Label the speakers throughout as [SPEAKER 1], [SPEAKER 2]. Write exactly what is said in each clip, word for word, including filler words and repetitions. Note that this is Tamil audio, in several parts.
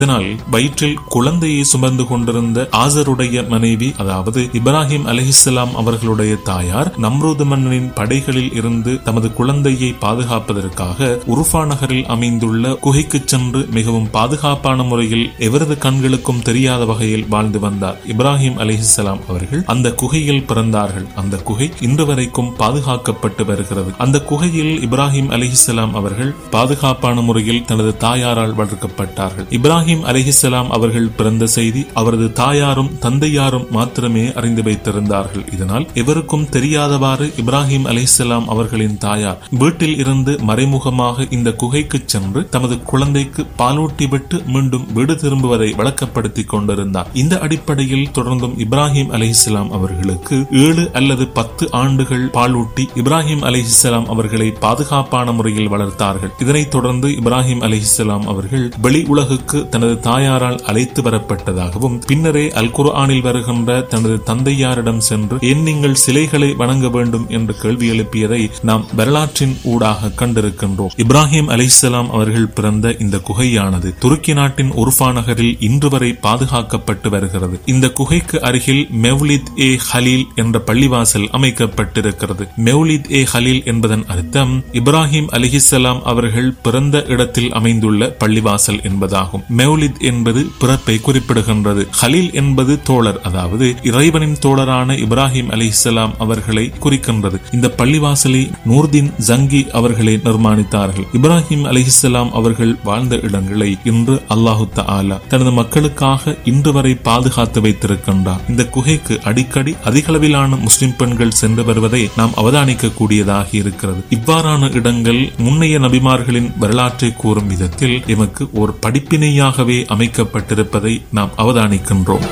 [SPEAKER 1] இதனால் வயிற்றில் குழந்தையை சுமந்து கொண்டிருந்த ஆசருடைய மனைவி, அதாவது இப்ராஹிம் அலைஹிஸ்ஸலாம் அவர்களுடைய தாயார், நம்ரூத் மன்னனின் படைகளில் இருந்து தமது குழந்தையை பாதுகாப்பதற்காக உருஃபா நகரில் அமைந்துள்ள குகைக்கு சென்று மிகவும் பாதுகாப்பான முறையில் எவரது கண்களுக்கும் தெரியாத வகையில் வாழ்ந்து வந்தார். இப்ராஹிம் அலைஹிஸ்ஸலாம் அவர்கள் அந்த குகையில் பிறந்தார்கள். அந்த குகை இன்று வரைக்கும் பாதுகாக்கப்பட்டு வருகிறது. அந்த குகையில் இப்ராஹிம் அலைஹிஸ்ஸலாம் அவர்கள் பாதுகாப்பான முறையில் தனது தாயாரால் வளர்க்கப்பட்டார்கள். இப்ராஹிம் அலைஹிஸ்ஸலாம் அவர்கள் பிறந்த செய்தி அவரது தாயாரும் தந்தையாரும் மாத்திரமே அறிந்து வைத்திருந்தார்கள். இதனால் எவருக்கும் தெரியாதவாறு இப்ராஹிம் அலைஹிஸ்ஸலாம் அவர்களின் தாயார் வீட்டில் இருந்து மறைமுகமாக இந்த குகைக்கு சென்று தமது குழந்தைக்கு பாலூட்டி விட்டு மீண்டும் வீடு திரும்புவதை வழக்கப்படுத்திக் கொண்டிருந்தார். இந்த அடிப்படையில் தொடர்ந்தும் இப்ராஹிம் அலைஹிஸ்ஸலாம் அவர்களுக்கு ஏழு அல்லது பத்து ஆண்டுகள் பாலூட்டி இப்ராஹிம் அலைஹிஸ்ஸலாம் அவர்களை பாதுகாப்பான முறையில் வளர்த்தார்கள். இதனைத் தொடர்ந்து இப்ராஹிம் அலைஹிஸ்ஸலாம் அவர்கள் வெளி உலகுக்கு தனது தாயாரால் அழைத்து வரப்பட்டதாகவும் பின்னரே அல் குர்ஆனில் வருகின்ற தனது தந்தையாரிடம் சென்று ஏன் நீங்கள் சிலைகளை வணங்க வேண்டும் என்று கேள்வி எழுப்பியதை நாம் வரலாற்றின் ஊடாக கண்டிருக்கின்றோம். இப்ராஹிம் அலைஹிஸ்ஸலாம் அவர்கள் பிறந்த இந்த குகையானது துருக்கி நாட்டின் உருஃபா நகரில் இன்று வரை பாதுகாக்கப்பட்டு வருகிறது. இந்த குகைக்கு அருகில் மெவ்லித் ஏ ஹலீல் என்ற பள்ளிவாசல் அமைக்கப்பட்டிருக்கிறது. மெவ்லித் ஏ ஹலீல் என்பதன் அர்த்தம் இப்ராஹிம் அலைஹிஸ்ஸலாம் அவர்கள் பிறந்த இடத்தில் அமைந்துள்ள பள்ளிவாசல் என்பதாகும். மெவ்லித் என்பது பிறப்பை குறிப்பிடுகின்றது. ஹலீல் என்பது தோழர், அதாவது இறைவனின் தோழரான இப்ராஹிம் அலைஹிஸ்ஸலாம் அவர்களை குறிக்கின்றது. இந்த பள்ளிவாசலை நூர்தீன் ஜங்கி அவர்களை நிர்மாணித்தார்கள். இப்ராஹிம் அலைஹிஸ்ஸலாம் அவர்கள் வாழ்ந்த இடங்களை இன்று அல்லாஹு தஆலா தனது மக்களுக்காக இன்று வரை பாதுகாத்து வைத்திருக்கின்றார். இந்த குகைக்கு அடிக்கடி அதிகளவிலான முஸ்லிம் பெண்கள் சென்று வருவதை நாம் அவதானிக்க கூடியதாக இருக்கிறது. இவ்வாறான இடங்கள் முன்னைய நபிமார்களின் வரலாற்றை கூறும் விதத்தில் எமக்கு ஒரு படிப்பினையாகவே அமைக்கப்பட்டிருப்பதை நாம் அவதானிக்கின்றோம்.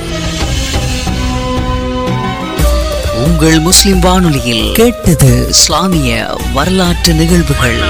[SPEAKER 2] உங்கள் முஸ்லிம் வானொலியில் கேட்டது இஸ்லாமிய வரலாற்று நிகழ்வுகள்.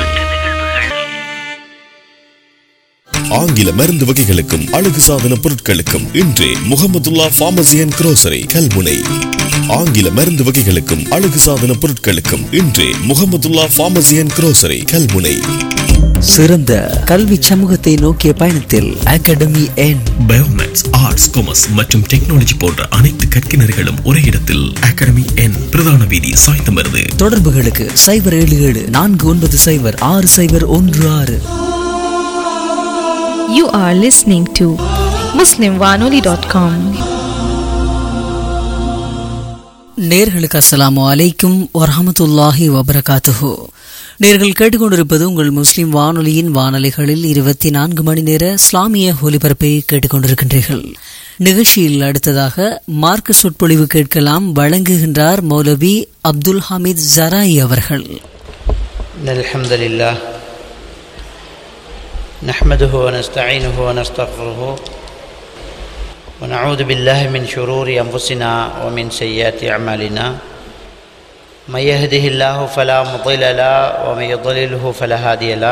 [SPEAKER 3] ஆங்கில மருந்து வகைகளுக்கும் அழகு சாதன பொருட்களுக்கும் இன்றே முஹம்மதுல்லா பார்மசி அண்ட் குரோசரி கல்முனை. ஆங்கில மருந்து வகைகளுக்கும் அழகு சாதன பொருட்களுக்கும் இன்றே முஹம்மதுல்லா பார்மசி அண்ட் குரோசரி கல்முனை.
[SPEAKER 2] சிறந்த கல்வி சமூகத்தை நோக்கிய பயணத்தில் அகாடமி என்
[SPEAKER 4] பயோமேக்ஸ், ஆர்ட்ஸ், காமர்ஸ் மற்றும் டெக்னாலஜி போன்ற அனைத்து கற்கினர்களும் ஒரே இடத்தில் அகாடமி என் பிரதான வீதி சாய்ந்தமருது.
[SPEAKER 2] தொடர்புகளுக்கு சைபர் ஏழு ஏழு நான்கு ஒன்பது சைபர் ஆறு சைபர் ஒன்று ஆறு.
[SPEAKER 5] You are listening to muslim wanoli dot com.
[SPEAKER 2] நேர்களுக்கு அஸ்ஸலாமு அலைக்கும் வரஹ்மத்துல்லாஹி வபரகாத்துஹு. நேர்கள் கேட்டுக்கொண்டிருப்பது உங்கள் முஸ்லிம் வானொலியின் வானொலிகளில் இருபத்தி நான்கு மணி நேர இஸ்லாமிய ஒலிபரப்பை கேட்டுக்கொண்டிருக்கின்றீர்கள். நிகழ்ச்சியில் அடுத்ததாக மார்க்க சொற்பொழிவு கேட்கலாம். வழங்குகின்றார் மௌலவி அப்துல் ஹமீத் ஜராயி அவர்கள்.
[SPEAKER 6] அல்ஹம்துலில்லாஹ் நஹ்மதுஹு வ நஸ்தஈனுஹு வ நஸ்தக்ஃபிருஹு வ நஊது பில்லாஹி மின் ஷுரூரி அன்ஃபுஸினா வ மின் ஸய்யிஆத்தி அமாலினா من يهده الله فلا مضل له ومن يضلله فلا هادي له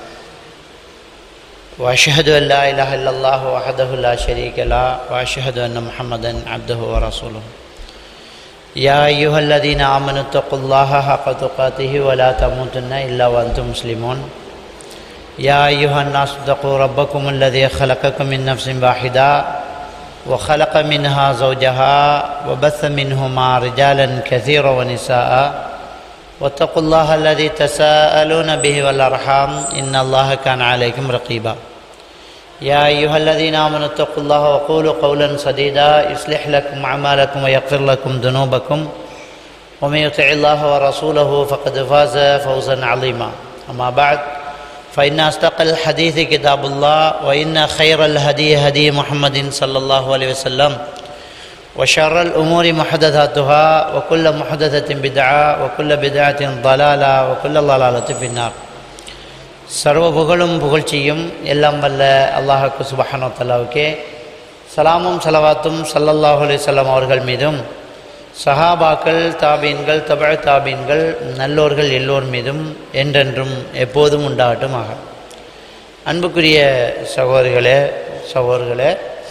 [SPEAKER 6] وأشهد أن لا إله إلا الله وحده لا شريك له وأشهد أن محمدا عبده ورسوله. يا أيها الذين آمنوا اتقوا الله حق تقاته ولا تموتن إلا وأنتم مسلمون. يا أيها الناس اتقوا ربكم الذي خلقكم من نفس واحدة وخلق منها زوجها وبث منهما رجالا كثيرا ونساء واتقوا الله الذي تساءلون به والأرحام إن الله كان عليكم رقيبا. يا أيها الذين آمنوا اتقوا الله وقولوا قولا سديدا يصلح لكم أعمالكم ويغفر لكم ذنوبكم ومن يطع الله ورسوله فقد فاز فوزا عظيما. أما بعد فإن أصدق الحديث كتاب الله وإن خير الهدي هدي محمد صلى الله عليه وسلم وشر الأمور محدثاتها وكل محدثة بدعة وكل بدعة ضلالة وكل ضلالة في النار. சர்வ புகழும் புகழ்ச்சியும் எல்லாம் வல்ல அல்லாஹ்வுக்கு சுப்ஹானஹு வ தஆலாவுக்கே, சலாமும் ஸலவாத்தும் ஸல்லல்லாஹு அலைஹி வஸல்லம் அவர்கள் மீதும், சஹாபாக்கள், தாபீன்கள், தபஅ தாபீன்கள், நல்லோர்கள் எல்லோர் மீதும் என்றென்றும் எப்போதும் உண்டாகட்டுமாக. அன்புக்குரிய சகோதரிகளே சகோதரர்களே,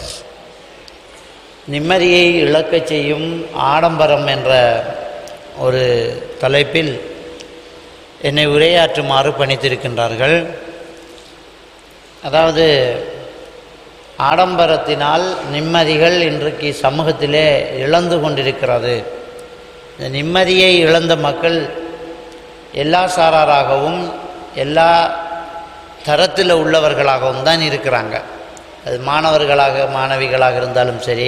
[SPEAKER 6] நிம்மதியை இழக்கச் செய்யும் ஆடம்பரம் என்ற ஒரு தலைப்பில் என்னை உரையாற்றுமாறு பணித்திருக்கின்றார்கள். அதாவது ஆடம்பரத்தினால் நிம்மதிகள் இன்றைக்கு சமூகத்திலே இழந்து கொண்டிருக்கிறது. இந்த நிம்மதியை இழந்த மக்கள் எல்லா சாராராகவும் எல்லா தரத்தில் உள்ளவர்களாகவும் தான் இருக்கிறாங்க. அது மாணவர்களாக மாணவிகளாக இருந்தாலும் சரி,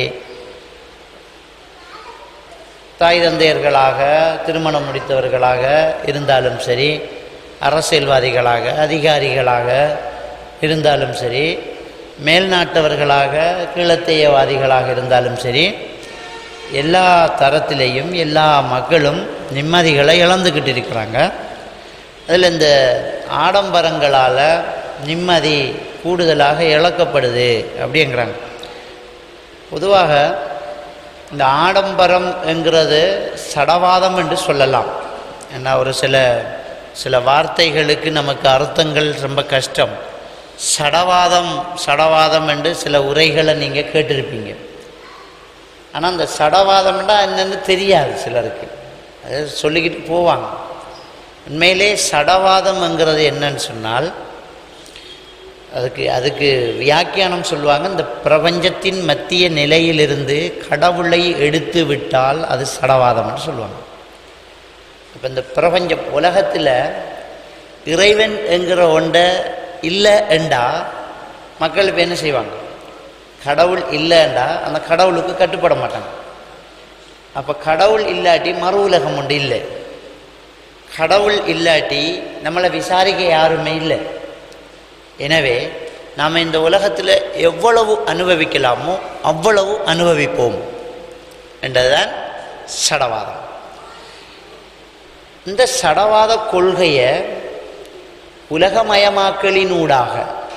[SPEAKER 6] தாய் தந்தையர்களாக திருமணம் முடித்தவர்களாக இருந்தாலும் சரி, அரசியல்வாதிகளாக அதிகாரிகளாக இருந்தாலும் சரி, மேல்நாட்டவர்களாக கீழத்தையவாதிகளாக இருந்தாலும் சரி, எல்லா தரத்திலேயும் எல்லா மக்களும் நிம்மதிகளை இழந்துக்கிட்டு இருக்கிறாங்க. அதில் இந்த ஆடம்பரங்களால் நிம்மதி கூடுதலாக இழக்கப்படுது அப்படிங்கிறாங்க. பொதுவாக இந்த ஆடம்பரம் என்கிறது சடவாதம் என்று சொல்லலாம். ஏன்னா ஒரு சில சில வார்த்தைகளுக்கு நமக்கு அர்த்தங்கள் ரொம்ப கஷ்டம். சடவாதம் சடவாதம் என்று சில உரைகளை நீங்கள் கேட்டிருப்பீங்க. ஆனால் அந்த சடவாதம்னா என்னென்னு தெரியாது சிலருக்கு, அது சொல்லிக்கிட்டு போவாங்க. உண்மையிலே சடவாதம்ங்கிறது என்னன்னு சொன்னால், அதுக்கு அதுக்கு வியாக்கியானம் சொல்லுவாங்க, இந்த பிரபஞ்சத்தின் மத்திய நிலையிலிருந்து கடவுளை எடுத்து விட்டால் அது சடவாதம்னு சொல்லுவாங்க. இப்போ இந்த பிரபஞ்சம் உலகத்தில் இறைவன் என்கிற ஒன்றை இல்லை என்றா மக்கள் இப்போ என்ன செய்வாங்க? கடவுள் இல்லைண்டா அந்த கடவுளுக்கு கட்டுப்பட மாட்டாங்க. அப்போ கடவுள் இல்லாட்டி மறு உலகம் ஒன்று இல்லை, கடவுள் இல்லாட்டி நம்மளை விசாரிக்க யாருமே இல்லை. எனவே நாம் இந்த உலகத்தில் எவ்வளவு அனுபவிக்கலாமோ அவ்வளவு அனுபவிப்போம் என்றதுதான் சடவாதம். இந்த சடவாத கொள்கையை உலகமயமாக்கலினூடாக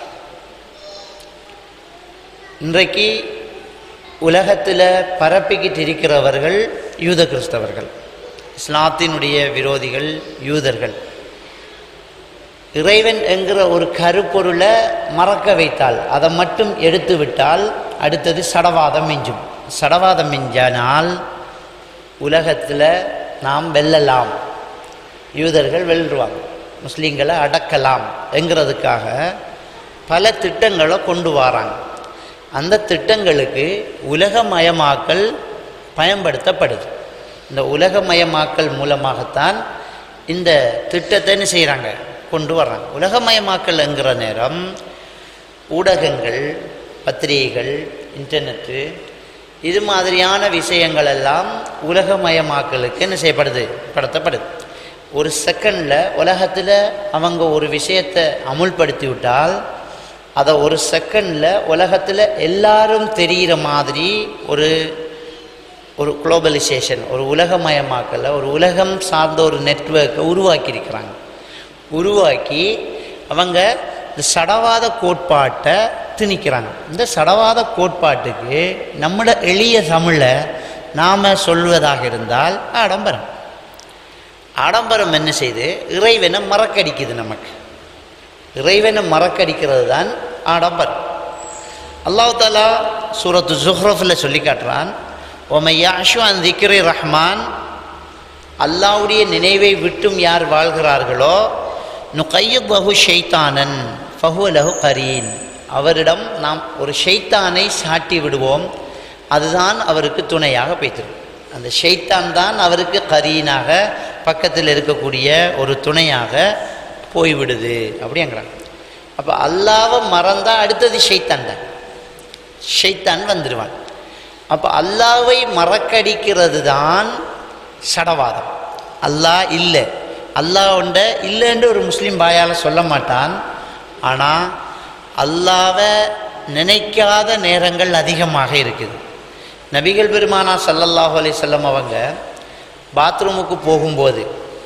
[SPEAKER 6] இன்றைக்கு உலகத்தில் பரப்பிக்கிட்டு இருக்கிறவர்கள் யூத கிறிஸ்தவர்கள், இஸ்லாத்தினுடைய விரோதிகள் யூதர்கள். இறைவன் என்கிற ஒரு கருப்பொருளை மறக்க வைத்தால், அதை மட்டும் எடுத்து விட்டால் அடுத்தது சடவாதம் மிஞ்சும். சடவாதம் மிஞ்சினால் உலகத்தில் நாம் வெல்லலாம், யூதர்கள் வெல்லுவாங்க, முஸ்லீம்களை அடக்கலாம் என்கிறதுக்காக பல திட்டங்களை கொண்டு வராங்க. அந்த திட்டங்களுக்கு உலகமயமாக்கல் பயன்படுத்தப்படுது. இந்த உலகமயமாக்கல் மூலமாகத்தான் இந்த திட்டத்தை என்ன செய்கிறாங்க, கொண்டு வர்றாங்க. உலகமயமாக்கல் என்கிற நேரம் ஊடகங்கள், பத்திரிகைகள், இன்டர்நெட்டு, இது மாதிரியான விஷயங்கள் எல்லாம் உலகமயமாக்கலுக்கு என்ன செய்யப்படுது, படுத்தப்படுது. ஒரு செகண்டில் உலகத்தில் அவங்க ஒரு விஷயத்தை அமுல்படுத்தி விட்டால் அதை ஒரு செகண்டில் உலகத்தில் எல்லாரும் தெரிகிற மாதிரி ஒரு ஒரு குளோபலைசேஷன், ஒரு உலகமயமாக்கலை, ஒரு உலகம் சார்ந்த ஒரு நெட்வொர்க்கை உருவாக்கியிருக்கிறாங்க. உருவாக்கி அவங்க இந்த சடவாத கோட்பாட்டை திணிக்கிறாங்க. இந்த சடவாத கோட்பாட்டுக்கு நம்மளோட எளிய தமிழை நாம் சொல்வதாக இருந்தால் ஆடம்பரம். ஆடம்பரம் என்ன செய்து இறைவனை மறக்கடிக்குது. நமக்கு இறைவனை மறக்கடிக்கிறது தான் ஆடம்பரம். அல்லாஹ் தஆலா சூரத்து ஸுஹ்ரஃபில் சொல்லி காட்டுறான், ஒமையாஷு அன் திக்ரி ரஹ்மான், அல்லாஹ்வுடைய நினைவை விட்டும் யார் வாழ்கிறார்களோ, நுகையித் லஹு ஷைத்தானன் ஃபஹுவ லஹு கரீன், அவரிடம் நாம் ஒரு ஷைத்தானை சாட்டி விடுவோம், அதுதான் அவருக்கு துணையாக பேய்த்திரும். அந்த ஷைத்தான் தான் அவருக்கு கரீனாக, பக்கத்தில் இருக்கக்கூடிய ஒரு துணையாக போய்விடுது அப்படிங்கிறாங்க. அப்போ அல்லாவை மறந்தால் அடுத்தது ஷைத்தான் தான், ஷைத்தான் வந்துடுவான். அப்போ அல்லாவை மறக்கடிக்கிறது தான் சடவாதம். அல்லாஹ் இல்லை, அல்லாஹ் உண்ட இல்லைன்னு ஒரு முஸ்லீம் பாயால் சொல்ல மாட்டான். ஆனால் அல்லாவை நினைக்காத நேரங்கள் அதிகமாக இருக்குது. நபிகள் பெருமானா ஸல்லல்லாஹு அலைஹி வஸல்லம் அவங்க பாத்ரூமுக்கு போகும்போது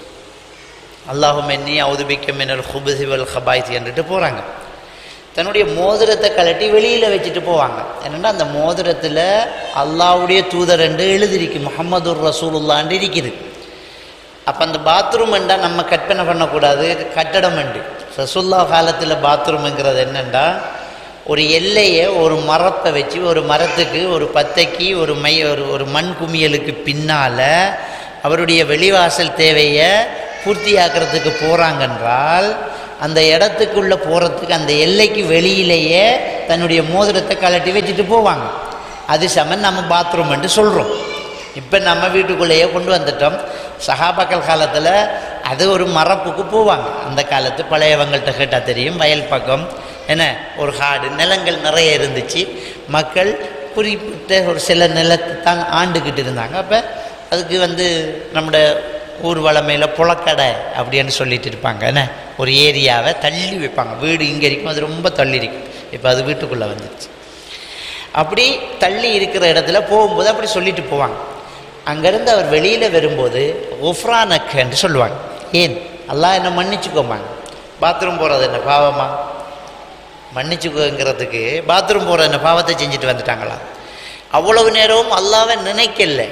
[SPEAKER 6] அல்லாஹும்ம இன்னி அஊது பிக்க மினல் குபுஸி வல் கபாயிஸ் என்றுட்டு போகிறாங்க. தன்னுடைய மோதிரத்தை கலட்டி வெளியில் வச்சுட்டு போவாங்க. என்னென்னா அந்த மோதிரத்தில் அல்லாஹ்வுடைய தூதர் என்று எழுதிருக்கு, முஹம்மதுர் ரசூலுல்லாஹ் இருக்குது. அப்போ அந்த பாத்ரூம் என்றா நம்ம கற்பனை பண்ணக்கூடாது, கட்டடம் என்று. ரசூலுல்லாஹ் காலத்தில் பாத்ரூம்ங்கிறது என்னென்னா ஒரு எல்லையை ஒரு மரத்தை வச்சு, ஒரு மரத்துக்கு ஒரு பத்தைக்கு ஒரு மை ஒரு ஒரு மண் குமியலுக்கு பின்னால் அவருடைய வெளிவாசல் தேவையை பூர்த்தியாக்கிறதுக்கு போகிறாங்கன்றால் அந்த இடத்துக்குள்ளே போகிறதுக்கு அந்த எல்லைக்கு வெளியிலேயே தன்னுடைய மோதிரத்தை கலட்டி வச்சுட்டு போவாங்க. அது சமன் நம்ம பாத்ரூம் என்று சொல்கிறோம். இப்போ நம்ம வீட்டுக்குள்ளேயே கொண்டு வந்துட்டோம். சஹாபாக்கள் காலத்தில் அது ஒரு மரப்புக்கு போவாங்க. அந்த காலத்து பழையவங்கள்ட்ட கேட்டால் தெரியும், வயல் பக்கம் என்ன ஒரு காடு நிலங்கள் நிறைய இருந்துச்சு. மக்கள் குறிப்பிட்ட ஒரு சில நிலத்தை தான் ஆண்டுக்கிட்டு இருந்தாங்க. அப்போ அதுக்கு வந்து நம்முடைய ஊர் வளமையில் புழக்கடை அப்படின்னு சொல்லிட்டு இருப்பாங்க. என்ன ஒரு ஏரியாவை தள்ளி வைப்பாங்க. வீடு இங்கே இருக்கும், அது ரொம்ப தள்ளி இருக்கும். இப்போ அது வீட்டுக்குள்ளே வந்துடுச்சு. அப்படி தள்ளி இருக்கிற இடத்துல போகும்போது அப்படி சொல்லிட்டு போவாங்க. அங்கேருந்து அவர் வெளியில் வரும்போது ஒஃப்ரானக் என்று சொல்லுவாங்க. ஏன் அல்லாஹ் என்ன மன்னிச்சுக்கோமாங்க, பாத்ரூம் போகிறது என்ன பாவமா, மன்னிச்சுக்கோங்கிறதுக்கு பாத்ரூம் போகிற என்ன பாவத்தை செஞ்சுட்டு வந்துட்டாங்களா? அவ்வளவு நேரமும் அல்லாஹ்வை நினைக்கல.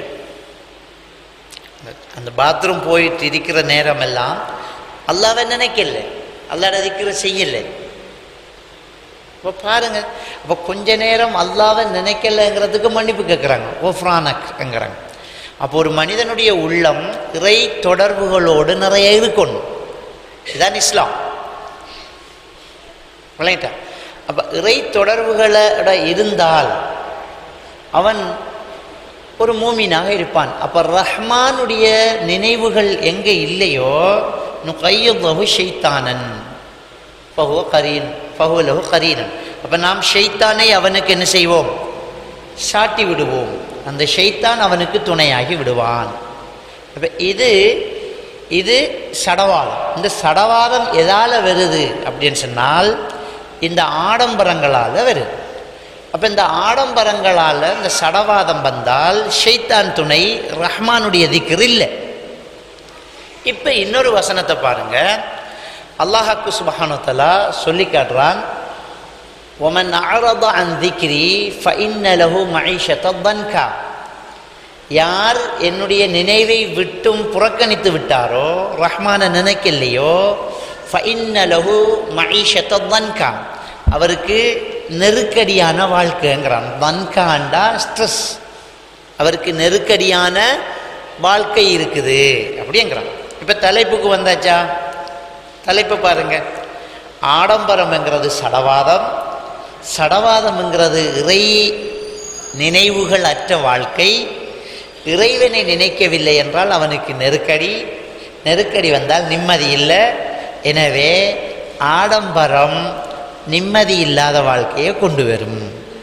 [SPEAKER 6] அந்த பாத்ரூம் போயிட்டு இருக்கிற நேரம் எல்லாம் அல்லாஹ்வை நினைக்கல, அல்லாஹ்வை திக்ர் செய்யலை. இப்போ பாருங்க, அப்போ கொஞ்ச நேரம் அல்லாஹ்வை நினைக்கலைங்கிறதுக்கு மன்னிப்பு கேட்குறாங்க, ஒஃப்ரானக்ங்கிறாங்க. அப்போ ஒரு மனிதனுடைய உள்ளம் இறை தொடர்புகளோடு நிறைய இருக்கணும். இதுதான் இஸ்லாம். விளங்கிட்டா? அப்போ இறை தொடர்புகளோட இருந்தால் அவன் ஒரு மூமினாக இருப்பான். அப்போ ரஹ்மானுடைய நினைவுகள் எங்கே இல்லையோ நுகையுல்லஹு ஷைத்தானன் ஃபஹுவ கரீன் ஃபஹுவ லஹு கரீனன். அப்போ நாம் ஷைத்தானை அவனுக்கு என்ன செய்வோம்? சாட்டி விடுவோம். அந்த ஷைத்தான் அவனுக்கு துணையாகி விடுவான். அப்போ இது இது சடவாதம். இந்த சடவாதம் எதால் வருது அப்படின்னு சொன்னால் இந்த ஆடம்பரங்களால் வருது. அப்போ இந்த ஆடம்பரங்களால் இந்த சடவாதம் வந்தால் ஷைத்தான் துணை, ரஹ்மானுடைய திக்ர் இல்லை. இப்போ இன்னொரு வசனத்தை பாருங்க, அல்லாஹ்க்கு சுப்ஹானஹு வ தஆலா சொல்லி காட்டுறான், ஒமன் அஅரத அன் திக்ரி ஃபஇன்ன லஹு மஈஷத்தன் தன்கா. யார் என்னுடைய நினைவை விட்டும் புறக்கணித்து விட்டாரோ, ரஹ்மான நினைக்கலையோ, ஃபஇன்ன லஹு மஈஷத்தன் தன்கா, அவருக்கு நெருக்கடியான வாழ்க்கைங்கிறான். தன்காண்டா ஸ்ட்ரெஸ், அவருக்கு நெருக்கடியான வாழ்க்கை இருக்குது அப்படிங்கிறான். இப்போ தலைப்புக்கு வந்தாச்சா? தலைப்பு பாருங்க, ஆடம்பரம்ங்கிறது சடவாதம், சடவாதம்ங்கிறது இறை நினைவுகள் அற்ற வாழ்க்கை. இறைவனை நினைக்கவில்லை என்றால் அவனுக்கு நெருக்கடி, நெருக்கடி வந்தால் நிம்மதி இல்லை. எனவே ஆடம்பரம் நிம்மதி இல்லாத வாழ்க்கையை கொண்டு வரும்.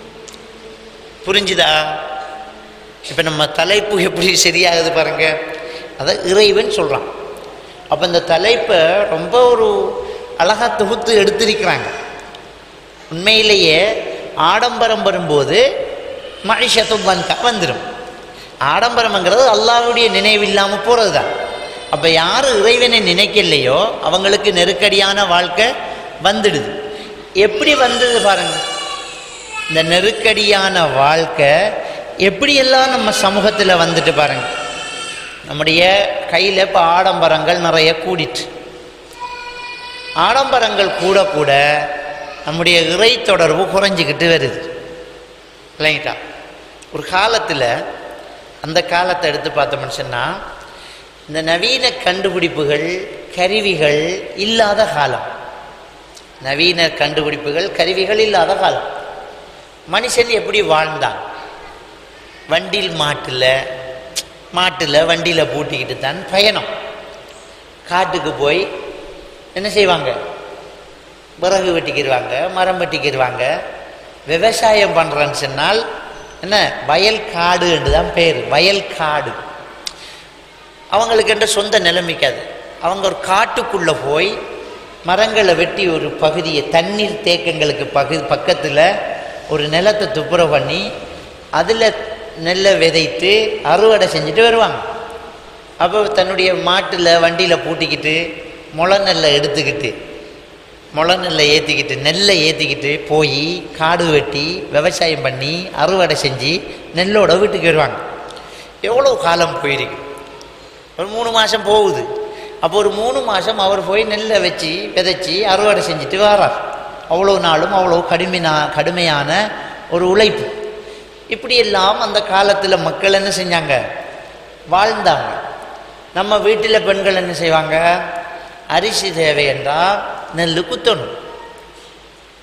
[SPEAKER 6] புரிஞ்சுதா? இப்போ நம்ம தலைப்பு எப்படி சரியாகுது பாருங்க. அதை இறைவன் சொல்கிறான். அப்போ இந்த தலைப்பை ரொம்ப ஒரு அழகாக தொகுத்து எடுத்திருக்கிறாங்க. உண்மையிலேயே ஆடம்பரம் வரும்போது மஈஷத்துன் தன்கா வந்துடும். ஆடம்பரம்ங்கிறது அல்லாஹ்வுடைய நினைவு இல்லாமல் போகிறது தான். அப்போ யார் இறைவனை நினைக்கலையோ அவங்களுக்கு நெருக்கடியான வாழ்க்கை வந்துடுது. எப்படி வந்தது பாருங்க. இந்த நெருக்கடியான வாழ்க்கை எப்படியெல்லாம் நம்ம சமூகத்தில் வந்துட்டு பாருங்க. நம்முடைய கையில் இப்போ ஆடம்பரங்கள் நிறைய கூடிட்டு, ஆடம்பரங்கள் கூட கூட நம்முடைய இறை தொடர்பு குறைஞ்சிக்கிட்டு வருது. இல்லைங்களா? ஒரு காலத்தில், அந்த காலத்தை எடுத்து பார்த்தோம்னு சொன்னால், இந்த நவீன கண்டுபிடிப்புகள் கருவிகள் இல்லாத காலம், நவீன கண்டுபிடிப்புகள் கருவிகள் இல்லாத காலம். மனுஷன் எப்படி வாழ்ந்தான்? வண்டியில் மாட்டில் மாட்டில் வண்டியில் பூட்டிக்கிட்டு தான் பயணம். காட்டுக்கு போய் என்ன செய்வாங்க? விறகு வெட்டிக்கிடுவாங்க, மரம் வெட்டிக்கிடுவாங்க. விவசாயம் பண்ணுறேன்னு சொன்னால் என்ன, வயல் காடு என்று தான் பேர், வயல் காடு. அவங்களுக்கு என்ற சொந்த நிலைமைக்காது. அவங்க ஒரு காட்டுக்குள்ளே போய் மரங்களை வெட்டி ஒரு பகுதியை, தண்ணீர் தேக்கங்களுக்கு பகு பக்கத்தில் ஒரு நிலத்தை துப்புரவு பண்ணி அதில் நெல்லை விதைத்து அறுவடை செஞ்சுட்டு வருவாங்க. அப்போ தன்னுடைய மாட்டில் வண்டியில் பூட்டிக்கிட்டு முளை நெல்லை எடுத்துக்கிட்டு, முளை நெல்லை ஏற்றிக்கிட்டு, நெல்லை ஏற்றிக்கிட்டு போய் காடு வெட்டி விவசாயம் பண்ணி அறுவடை செஞ்சு நெல்லோட வீட்டுக்கு வருவாங்க. எவ்வளோ காலம் போயிருக்கு? ஒரு மூணு மாதம் போகுது. அப்போ ஒரு மூணு மாதம் அவர் போய் நெல்லை வச்சு விதைச்சி அறுவடை செஞ்சுட்டு வரார். அவ்வளோ நாளும் அவ்வளோ கடுமையா கடுமையான ஒரு உழைப்பு. இப்படியெல்லாம் அந்த காலத்தில் மக்கள் என்ன செஞ்சாங்க? வாழ்ந்தாங்க. நம்ம வீட்டில் பெண்கள் என்ன செய்வாங்க? அரிசி தேவை என்றால் நெல் குத்தணும்.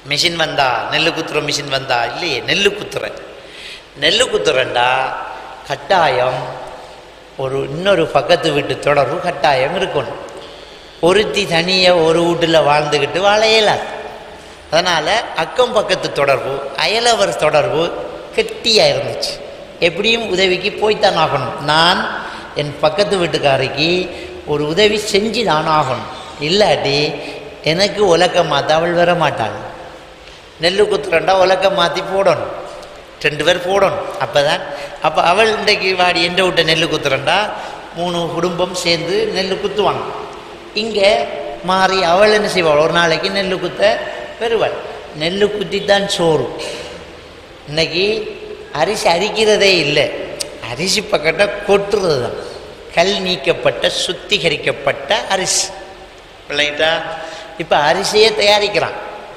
[SPEAKER 6] மிஷின் வந்தா நெல்லு குத்துற மிஷின் வந்தா இல்லையே, நெல்லு குத்துற நெல்லு குத்துறண்டா கட்டாயம் ஒரு இன்னொரு பக்கத்து வீட்டு தொடர்பு கட்டாயம் இருக்கணும். ஒருத்தி தனியாக ஒரு வீட்டில் வாழ்ந்துக்கிட்டு வாழ இயலாது. அதனால் அக்கம் பக்கத்து தொடர்பு, அயலவர் தொடர்பு கெட்டியாக இருந்துச்சு. எப்படியும் உதவிக்கு போய்த்தான் ஆகணும். நான் என் பக்கத்து வீட்டுக்காரிக்கு ஒரு உதவி செஞ்சு தான் ஆகணும். இல்லாட்டி எனக்கு உலக்க மாற்ற அவள் வர மாட்டாள். நெல் குத்துறண்டா உலக்க மாற்றி போடணும், ரெண்டு பேர் போடணும். அப்போ தான் அப்போ அவள் இன்றைக்கு வாடி எந்த விட்ட நெல் குத்துறண்டா மூணு குடும்பம் சேர்ந்து நெல் குத்துவாங்க. இங்கே மாறி அவள் என்ன செய்வாள், ஒரு நாளைக்கு நெல் குத்த பெறுவாள். நெல் குத்தி தான் சோறு. இன்னைக்கு அரிசி அரிக்கிறதே இல்லை, அரிசி பக்கத்தை கொட்டுறது தான். கல் நீக்கப்பட்ட சுத்திகரிக்கப்பட்ட அரிசி இல்லைட்டா. இப்போ அரிசியை தயாரிக்கிறான்.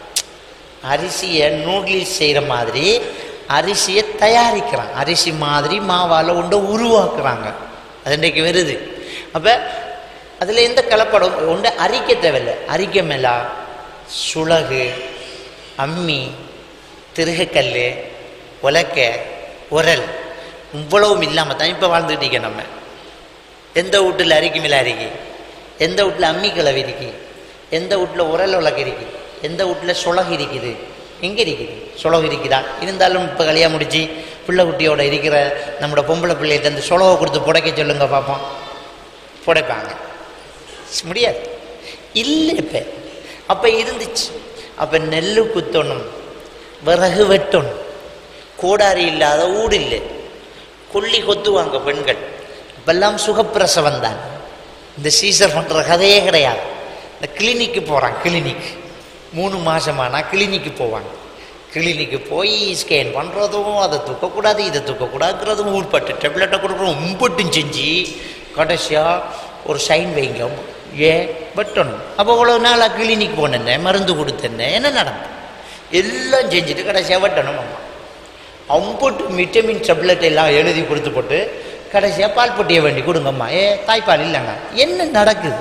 [SPEAKER 6] அரிசியை நூடுல்ஸ் செய்கிற மாதிரி அரிசியை தயாரிக்கிறான். அரிசி மாதிரி மாவால் ஒன்றை உருவாக்குறாங்க. அது இன்றைக்கு வருது. அப்போ அதில் எந்த கலப்படம் ஒன்று அரிக்க தேவையில்லை. அரிக்க மேலா சுளகு, அம்மி, திருகக்கல், உலக்க, உரல் இவ்வளவும் இல்லாமல் தான் இப்போ வாழ்ந்துக்கிட்டீங்க. நம்ம எந்த வீட்டில் அரிக்கு மேலே அரிக்கி, எந்த வீட்டில் அம்மி கிளவி இருக்கு, எந்த வீட்டில் உரல் உலக இருக்கு, எந்த வீட்டில் சுளகு இருக்குது, எங்கே இருக்குது சுளகு இருக்குதா? இருந்தாலும் இப்போ கல்யாணம் முடிச்சு பிள்ளை குட்டியோட இருக்கிற நம்மளோட பொம்பளை பிள்ளைகிட்ட அந்த சுளவை கொடுத்து புடைக்க சொல்லுங்க பார்ப்போம். புடைப்பாங்க முடியாது இல்லை. இப்போ அப்போ இருந்துச்சு. அப்போ நெல் குத்தணும், விறகு வெட்டணும், கோடாரி இல்லாத ஊடு இல்லை, கொல்லி கொத்துவாங்க பெண்கள். இப்பெல்லாம் சுகப்பிரசவம் தான். இந்த சீசர் பண்ணுற கதையே கிடையாது. இந்த கிளினிக்கு போகிறான். கிளினிக் மூணு மாதமானா கிளினிக்கு போவாங்க. கிளினிக்கு போய் ஸ்கேன் பண்ணுறதும், அதை தூக்கக்கூடாது இதை தூக்கக்கூடாதுங்கிறதும், ஊர்பட்டு டெப்லெட்டை கொடுக்குறோம், உம்பட்டும் செஞ்சு கடைசியாக ஒரு சைன் வைங்க, ஏன் வெட்டணும். அப்போ இவ்வளோ நாளாக கிளினிக் போனேன்னே, மருந்து கொடுத்தேன்னே, என்ன நடந்தது எல்லாம் செஞ்சுட்டு கடைசியாக வெட்டணும். அம்மா அம்பட்டு விட்டமின் டெப்லெட் எல்லாம் எழுதி கொடுத்து போட்டு கடைசியாக பால் பொட்டியை வேண்டி கொடுங்கம்மா. ஏ தாய்ப்பால் இல்லைங்க. என்ன நடக்குது?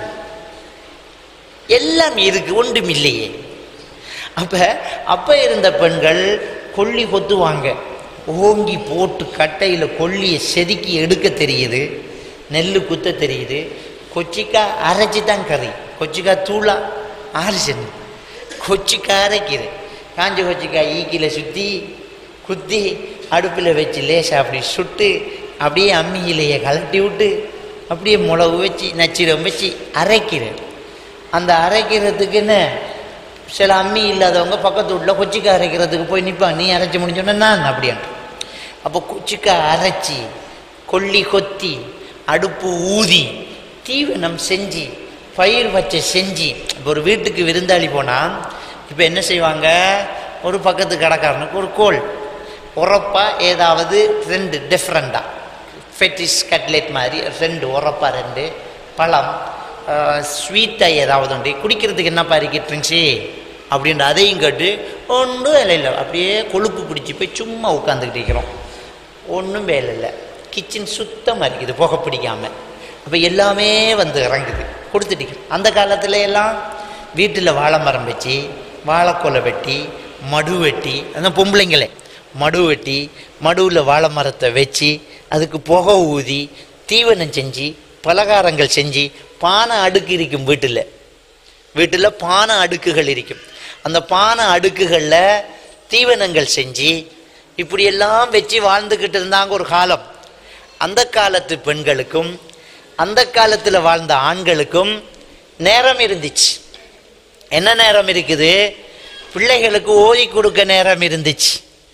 [SPEAKER 6] எல்லாம் இருக்கு, ஒன்றும் இல்லையே. அப்போ அப்போ இருந்த பெண்கள் கொல்லி கொத்துவாங்க. ஓங்கி போட்டு கட்டையில் கொல்லியை செதுக்கி எடுக்க தெரியுது, நெல் குத்த தெரியுது. கொச்சிக்காய் அரைச்சி தான் கறி, கொச்சிக்காய் தூளா அரைச்சது, கொச்சிக்காய் அரைக்கிறது. காஞ்ச கொச்சிக்காய் ஈக்கில சுற்றி குத்தி அடுப்பில் வச்சு லேசாக அப்படி சுட்டு அப்படியே அம்மியிலேயே கலட்டி விட்டு அப்படியே மிளகு வச்சு நச்சிரம் வச்சு அரைக்கிறேன். அந்த அரைக்கிறதுக்குன்னு சில அம்மி இல்லாதவங்க பக்கத்து வீட்டில் கொச்சிக்காய் அரைக்கிறதுக்கு போய் நிற்பாங்க. நீ அரைச்சி முடிஞ்சோன்னா நான் அப்படின்ட்டு. அப்போ கொச்சிக்காய் அரைச்சி கொல்லி கொத்தி அடுப்பு ஊதி தீவனம் செஞ்சு பயிர் வச்ச செஞ்சு. இப்போ ஒரு வீட்டுக்கு விருந்தாளி போனால் இப்போ என்ன செய்வாங்க, ஒரு பக்கத்து கடைக்காரனுக்கு ஒரு கோல் உரப்பா ஏதாவது ரெண்டு டிஃப்ரெண்டாக ஃபெட்டிஸ் கட்லெட் மாதிரி ரெண்டு உரப்பா ரெண்டு பழம் ஸ்வீட்டாக ஏதாவது உண்டு, குடிக்கிறதுக்கு என்னப்பா இருக்கிட்டுருந்துச்சி அப்படின்ற அதையும் கேட்டு ஒன்றும் வேலை இல்லை. அப்படியே கொழுப்பு பிடிச்சி போய் சும்மா உட்காந்துக்கிட்டு இருக்கிறோம், ஒன்றும் வேலை இல்லை. கிச்சன் சுத்தமாக இருக்குது, புகை பிடிக்காமல். அப்போ எல்லாமே வந்து இறங்குது, கொடுத்துட்டு. அந்த காலத்தில் எல்லாம் வீட்டில் வாழை மரம் வச்சு வாழைக்கொலை வெட்டி மடு வெட்டி, அந்த பொம்பளைங்களே மடு வெட்டி மடுவில் வாழை மரத்தை வச்சு அதுக்கு புகை ஊதி தீவனம் செஞ்சு பலகாரங்கள் செஞ்சு பானை அடுக்கு இருக்கும். வீட்டில் வீட்டில் பானை அடுக்குகள் இருக்கும். அந்த பானை அடுக்குகளில் தீவனங்கள் செஞ்சு இப்படியெல்லாம் வச்சு வாழ்ந்துக்கிட்டு இருந்தாங்க ஒரு காலம். அந்த காலத்து பெண்களுக்கும் அந்த காலத்தில் வாழ்ந்த ஆண்களுக்கும் நேரம் இருந்துச்சு. என்ன நேரம் இருக்குது? பிள்ளைகளுக்கு ஓதி கொடுக்க நேரம் இருந்துச்சு,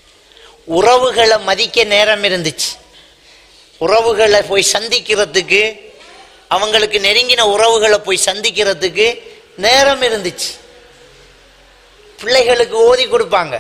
[SPEAKER 6] உறவுகளை மதிக்க நேரம் இருந்துச்சு, உறவுகளை போய் சந்திக்கிறதுக்கு, அவங்களுக்கு நெருங்கின உறவுகளை போய் சந்திக்கிறதுக்கு நேரம் இருந்துச்சு. பிள்ளைகளுக்கு ஓதி கொடுப்பாங்க.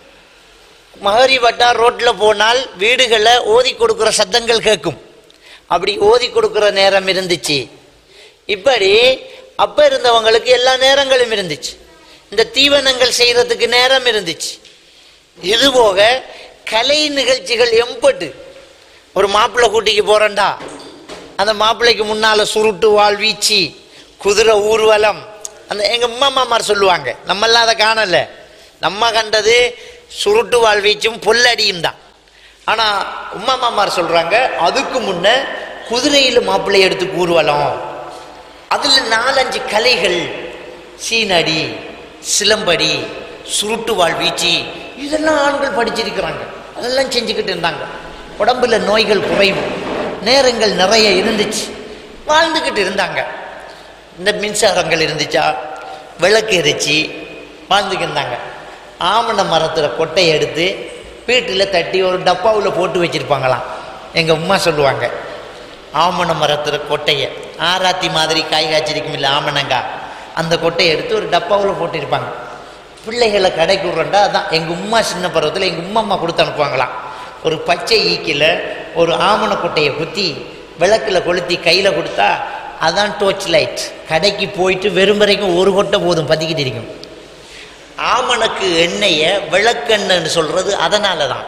[SPEAKER 6] மகரி வட்டா ரோட்டில் போனால் வீடுகளில் ஓதி கொடுக்குற சத்தங்கள் கேட்கும். அப்படி ஓதி கொடுக்குற நேரம் இருந்துச்சு. இப்படி அப்போ இருந்தவங்களுக்கு எல்லா நேரங்களும் இருந்துச்சு. இந்த தீவனங்கள் செய்கிறதுக்கு நேரம் இருந்துச்சு. இதுபோக கலை நிகழ்ச்சிகள் எம்பட்டு. ஒரு மாப்பிள்ளை கூட்டிக்கு போகிறேன்டா, அந்த மாப்பிள்ளைக்கு முன்னால் சுருட்டு வாழ் வீச்சு குதிரை ஊர்வலம், அந்த எங்கள் அம்மா அம்மாமார் சொல்லுவாங்க. நம்மெல்லாம் அதை காணலை. நம்ம கண்டது சுருட்டு வாழ்வீச்சும் பொல்லடியும் தான். ஆனால் உம்மா மாமார் சொல்கிறாங்க அதுக்கு முன்ன குதிரையில் மாப்பிள்ளை எடுத்து கூறுவலாம். அதில் நாலஞ்சு கலைகள், சீனடி, சிலம்படி, சுருட்டு வாழ்வீச்சு, இதெல்லாம் ஆண்கள் படிச்சிருக்கிறாங்க. அதெல்லாம் செஞ்சுக்கிட்டு இருந்தாங்க. உடம்புல நோய்கள் குறைவு, நேரங்கள் நிறைய இருந்துச்சு, வாழ்ந்துக்கிட்டு இருந்தாங்க. இந்த மின்சாரங்கள் இருந்துச்சா, விளக்கு எரிச்சு வாழ்ந்துக்கிட்டு இருந்தாங்க. ஆமண மரத்தில் கொட்டையை எடுத்து வீட்டில் தட்டி ஒரு டப்பாவில் போட்டு வச்சுருப்பாங்களாம். எங்கள் உம்மா சொல்லுவாங்க, ஆமண மரத்தில் கொட்டையை ஆராத்தி மாதிரி காய் காய்ச்சிருக்கும் இல்லை ஆமணங்கா, அந்த கொட்டையை எடுத்து ஒரு டப்பாவில் போட்டிருப்பாங்க. பிள்ளைகளை கடைக்கு விட்றண்டா அதான் எங்கள் உம்மா சின்ன பருவத்தில் எங்கள் உம்மா அம்மா கொடுத்து அனுப்புவாங்களாம். ஒரு பச்சை ஈக்கில் ஒரு ஆமண கொட்டையை குத்தி விளக்கில் கொளுத்தி கையில் கொடுத்தா அதான் டோர்ச் லைட். கடைக்கு போயிட்டு வெறும் வரைக்கும் ஒரு கொட்டை போதும், பற்றிக்கிட்டு இருக்கும். ஆமணக்கு எண்ணெயை விளக்கெண்ணன்னு சொல்கிறது அதனால தான்.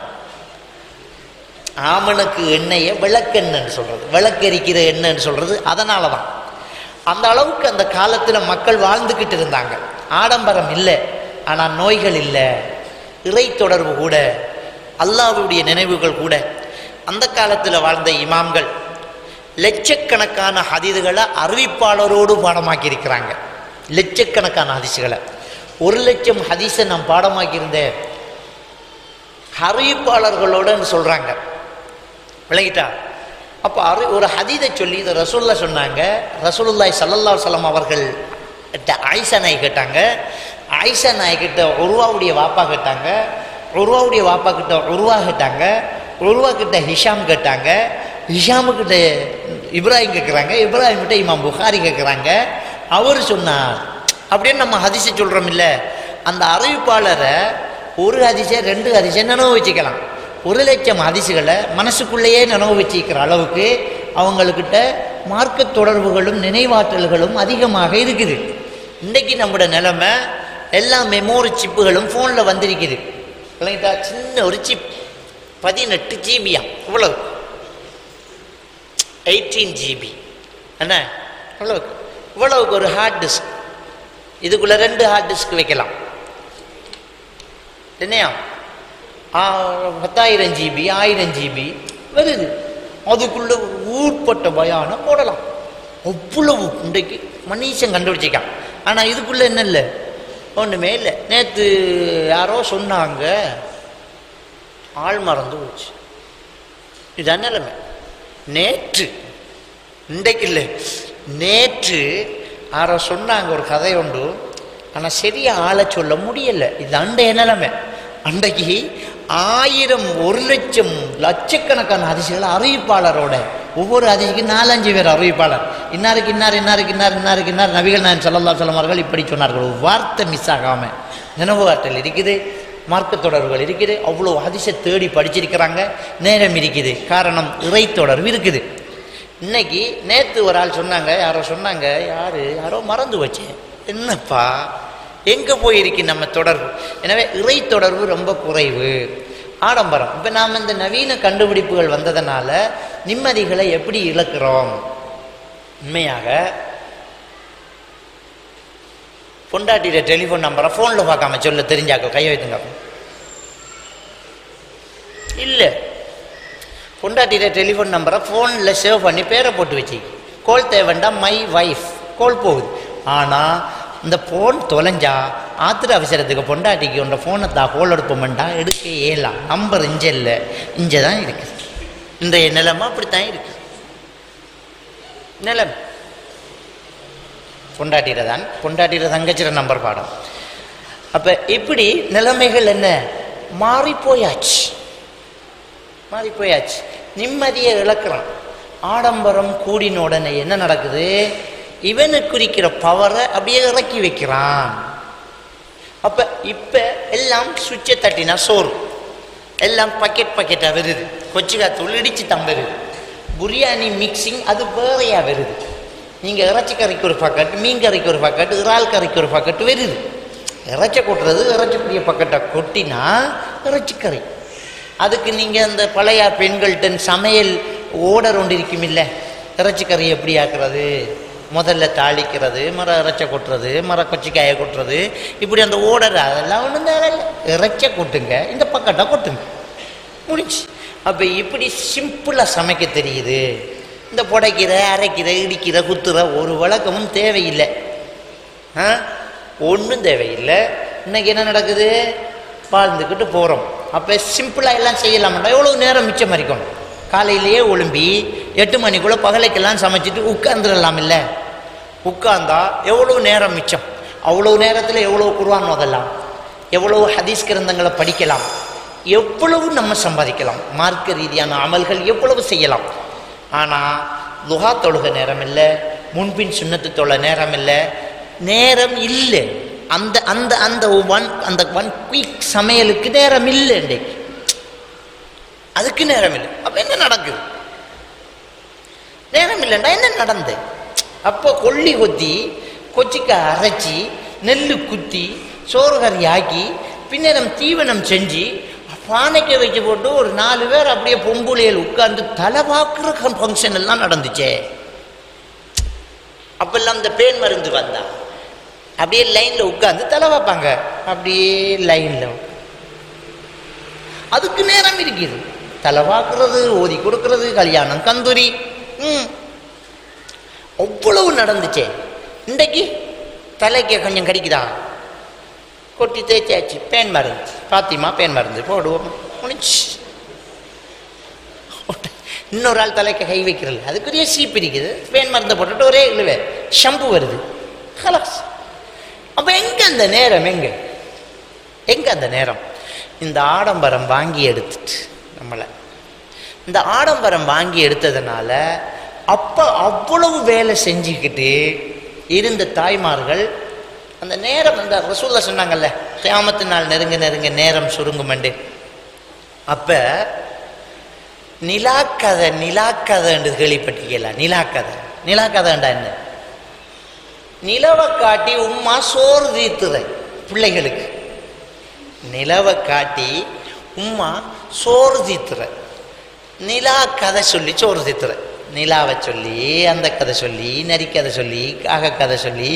[SPEAKER 6] ஆமணக்கு எண்ணெயை விளக்கெண்ணன்னு சொல்கிறது, விளக்கெரிக்கிற எண்ணெய்ன்னு சொல்கிறது அதனால தான். அந்த அளவுக்கு அந்த காலத்தில் மக்கள் வாழ்ந்துக்கிட்டு இருந்தாங்க. ஆடம்பரம் இல்லை, ஆனால் நோய்கள் இல்லை, இறை தொடர்பு கூட, அல்லாஹ்வுடைய நினைவுகள் கூட. அந்த காலத்தில் வாழ்ந்த இமாம்கள் லட்சக்கணக்கான ஹதீதுகளை அறிவிப்பாளரோடு பாடமாக்கி இருக்கிறாங்க. லட்சக்கணக்கான ஹதீஸுகளை, ஒரு லட்சம் ஹதீஸை நான் பாடமாக்கியிருந்தேன் அறிவிப்பாளர்களோடன்னு சொல்கிறாங்க. விளங்கிட்டா? அப்போ அறி ஒரு ஹதீதை சொல்லி இதை ரசூல்லா சொன்னாங்க. ரசூலுல்லாஹி ஸல்லல்லாஹு அலைஹி வஸல்லம் அவர்கள் ஆயிஷா நாய் கேட்டாங்க. ஆயிஷா நாய் கிட்ட உருவாவுடைய வாப்பா கேட்டாங்க. உருவாவுடைய வாப்பா கிட்ட உருவா கேட்டாங்க. உருவா கிட்ட ஹிஷாம் கேட்டாங்க. ஹிஷாமுக்கிட்ட இப்ராஹிம் கேட்குறாங்க. இப்ராஹிம் கிட்ட இமாம் புகாரி கேட்குறாங்க. அவர் சொன்னார் அப்படின்னு நம்ம ஹதீஸை சொல்கிறோம் இல்லை. அந்த அறிவிப்பாளரை ஒரு ஹதீஸை ரெண்டு ஹதீஸை நினைவு வச்சுக்கலாம். ஒரு லட்சம் ஹதீஸுகளை மனசுக்குள்ளேயே நினைவு வச்சுக்கிற அளவுக்கு அவங்கக்கிட்ட மார்க்க தொடர்புகளும் நினைவாற்றல்களும் அதிகமாக இருக்குது. இன்றைக்கி நம்மளோட நிலைமை எல்லா மெமோரி சிப்புகளும் ஃபோனில் வந்திருக்குது. இல்லைங்களா? சின்ன ஒரு சிப் பதினெட்டு ஜிபியா, இவ்வளவு எயிட்டீன் ஜிபி என்ன, இவ்வளவுக்கு இவ்வளவுக்கு ஒரு ஹார்ட் டிஸ்க். இதுக்குள்ளே ரெண்டு ஹார்ட் டிஸ்க் வைக்கலாம். என்னையா பத்தாயிரம் ஜிபி ஆயிரம் ஜிபி வருது. அதுக்குள்ளே ஊர்பட்ட பயானம் போடலாம். அவ்வளவு இன்றைக்கு மனுஷன் கண்டுபிடிச்சிக்கான். ஆனால் இதுக்குள்ளே என்ன இல்லை, ஒன்றுமே இல்லை. நேற்று யாரோ சொன்னாங்க, ஆள் மறந்து போச்சு. இதுதான் நிலைமை. நேற்று, இன்றைக்கு இல்லை, நேற்று யாரோ சொன்னாங்க ஒரு கதை உண்டு. ஆனால் சரியாக ஆளை சொல்ல முடியலை. இது அண்டைய நிலைமை. அன்றைக்கு ஆயிரம் ஒரு லட்சம் லட்சக்கணக்கான ஹதீஸுகளை அறிவிப்பாளரோட, ஒவ்வொரு ஹதீஸுக்கு நாலஞ்சு பேர் அறிவிப்பாளர். இன்னாருக்கு இன்னார் இன்னாருக்கு இன்னார் இன்னாருக்கு இன்னார் நபிகள் நாயகம் ஸல்லல்லாஹு அலைஹி வஸல்லம் அவர்கள் இப்படி சொன்னார்கள். ஒரு வார்த்தை மிஸ் ஆகாமல் நினைவு ஆற்றல் இருக்குது, மார்க்க தொடர்புகள் இருக்குது. அவ்வளோ ஹதீஸை தேடி படிச்சிருக்கிறாங்க. நேரம் இருக்குது, காரணம் இறை தொடர்பு இருக்குது. இன்னைக்கு நேற்று ஒரு ஆள் சொன்னாங்க, யாரோ சொன்னாங்க, யார் யாரோ மறந்து வச்சேன், என்னப்பா எங்கே போயிருக்கு நம்ம தொடர்பு. எனவே இறை தொடர்பு ரொம்ப குறைவு, ஆடம்பரம். இப்போ நாம் இந்த நவீன கண்டுபிடிப்புகள் வந்ததுனால நிம்மதிகளை எப்படி இழக்கிறோம். உண்மையாக பொண்டாட்டியில டெலிஃபோன் நம்பரை ஃபோனில் பார்க்காம சொல்ல தெரிஞ்சாக்க கையை வைத்துங்க. இல்லை, பொண்டாட்டியில டெலிஃபோன் நம்பரை ஃபோனில் சேவ் பண்ணி பேரை போட்டு வச்சு கோல் தேவைண்டா மை வைஃப் கோல் போகுது. ஆனால் இந்த ஃபோன் தொலைஞ்சா ஆத்திர அவசரத்துக்கு பொண்டாட்டிக்கு உண்ட ஃபோனை தான் கோல் எடுப்போம்டா எடுக்க ஏலாம். நம்பர் இங்கே இல்லை, இங்கே தான் இருக்குது. இன்றைய நிலைமை அப்படித்தான் இருக்கு. நிலைமை பொண்டாட்டியில தான், பொண்டாட்டியில தங்கச்சிற நம்பர் பாடம். அப்போ இப்படி நிலைமைகள் என்ன மாறி போயாச்சு, மாறி போயாச்சு. நிம்மதியை இழக்கிறான். ஆடம்பரம் கூடின உடனே என்ன நடக்குது, இவனு குறிக்கிற பவரை அப்படியே இறக்கி வைக்கிறான். அப்போ இப்போ எல்லாம் சுவிட்சை தட்டினா சோறு எல்லாம் பக்கெட் பக்கெட்டாக வருது. கொச்சிக்காத்தூள் இடித்து தான் வருது. பிரியாணி மிக்சிங் அது வேறையாக வருது. நீங்கள் இறைச்சி கறிக்கு ஒரு பக்கெட், மீன் கறிக்கு ஒரு பக்கெட், இறால் கறிக்கு ஒரு பக்கெட் வருது. இறைச்சி கொட்டுறது இறைச்சிக்குரிய பக்கெட்டை கொட்டினா இறைச்சிக்கறி. அதுக்கு நீங்கள் அந்த பழைய பெண்கள்கிட்ட சமையல் ஓடர் ஒன்று இருக்கும் இல்லை, இறைச்சிக்கறி எப்படி ஆக்குறது, முதல்ல தாளிக்கிறது, மர இறைச்ச கொட்டுறது, மர கொச்சிக்காயை கொட்டுறது, இப்படி அந்த ஓடர் அதெல்லாம் ஒன்றும் தேவையில்லை. இறைச்ச கொட்டுங்க, இந்த பக்கட்டா கொட்டுங்க, முடிச்சு. அப்போ இப்படி சிம்பிளாக சமைக்க தெரியுது. இந்த புடைக்கிற, அரைக்கிற, இடிக்கிற, குத்துற ஒரு வழக்கமும் தேவையில்லை. ஆ ஒன்றும் தேவையில்லை. இன்னைக்கு என்ன நடக்குது? வாழ்ந்துக்கிட்டு போகிறோம். அப்போ சிம்பிளாக எல்லாம் செய்யலாம்டா. எவ்வளோ நேரம் மிச்சம் மறிக்கணும்? காலையிலேயே ஒழும்பி எட்டு மணிக்குள்ளே பகலைக்கெல்லாம் சமைச்சிட்டு உட்கார்ந்துடலாம். இல்லை, உட்கார்ந்தா எவ்வளோ நேரம் மிச்சம். அவ்வளோ நேரத்தில் எவ்வளோ குர்ஆன் ஓதலாம், எவ்வளோ ஹதீஸ் கிரந்தங்களை படிக்கலாம், எவ்வளவு நம்ம சம்பாதிக்கலாம், மார்க்க ரீதியான அமல்கள் எவ்வளவு செய்யலாம். ஆனால் துஹா தொழுக நேரம் இல்லை, முன்பின் சுன்னத்து தொழ நேரம் இல்லை, நேரம் இல்லை. அந்த அந்த அந்த ஒன் அந்த ஒன் குயிக் சமையலுக்கு நேரம் இல்லை. இன்றைக்கு அதுக்கு நேரம் இல்லை. அப்போ என்ன நடக்குது? நேரம் இல்லைண்டா என்ன நடந்து? அப்போ கொல்லி கொத்தி, கொச்சிக்காய் அரைச்சி, நெல் குத்தி, சோறு கறி ஆக்கி, பின்னரம் தீவனம் செஞ்சு பானைக்கு வச்சு போட்டு ஒரு நாலு பேர் அப்படியே பொம்புளையில் உட்கார்ந்து தலை பார்க்குற ஃபங்க்ஷன் எல்லாம் நடந்துச்சே. அப்பெல்லாம் இந்த பேன் மருந்து வந்தா அப்படியே லைனில் உட்கார்ந்து தலை வைப்பாங்க. அப்படியே லைனில் அதுக்கு நேரம் இருக்குது. தலை பார்க்கறது, ஓதி கொடுக்கறது, கல்யாணம், கந்தூரி, ம் அவ்வளவு நடந்துச்சே. இன்றைக்கு தலைக்கு கொஞ்சம் கடிக்குதா, கொட்டி தேய்ச்சாச்சு, பேன் மருந்து, பாத்திமா பேன் மருந்து போடுவோம், முடிச்சு. இன்னொரு ஆள் தலைக்கு கை வைக்கிறது, அதுக்குரிய சீப்பு இருக்குது, பேன் மருந்தை போட்டுட்டு ஒரே இல்லவே ஷம்பு வருது, ஹலாஸ். அப்போ எங்கே அந்த நேரம்? எங்கே எங்கே அந்த நேரம்? இந்த ஆடம்பரம் வாங்கி எடுத்துட்டு நம்மளை இந்த ஆடம்பரம் வாங்கி எடுத்ததுனால அப்போ அவ்வளவு வேலை செஞ்சுக்கிட்டு இருந்த தாய்மார்கள் அந்த நேரம், அந்த ரசூலுல்லாஹ் சொன்னாங்கல்ல, கியாமத்து நாள் நெருங்க நெருங்க நேரம் சுருங்குமண்டு. அப்போ நிலாக்கதை நிலாக்கதைன்னு கேள்விப்பட்டிருக்கீங்களா? நிலாக்கதை நிலாக்கதைண்டா என்ன? நிலவை காட்டி உம்மா சோறு தீர்த்துற பிள்ளைகளுக்கு. நிலவை காட்டி உம்மா சோறு தீர்த்துற, நிலா கதை சொல்லி சோறு தீர்த்துற. நிலாவை சொல்லி, அந்த கதை சொல்லி, நரிக்கதை சொல்லி, காக கதை சொல்லி,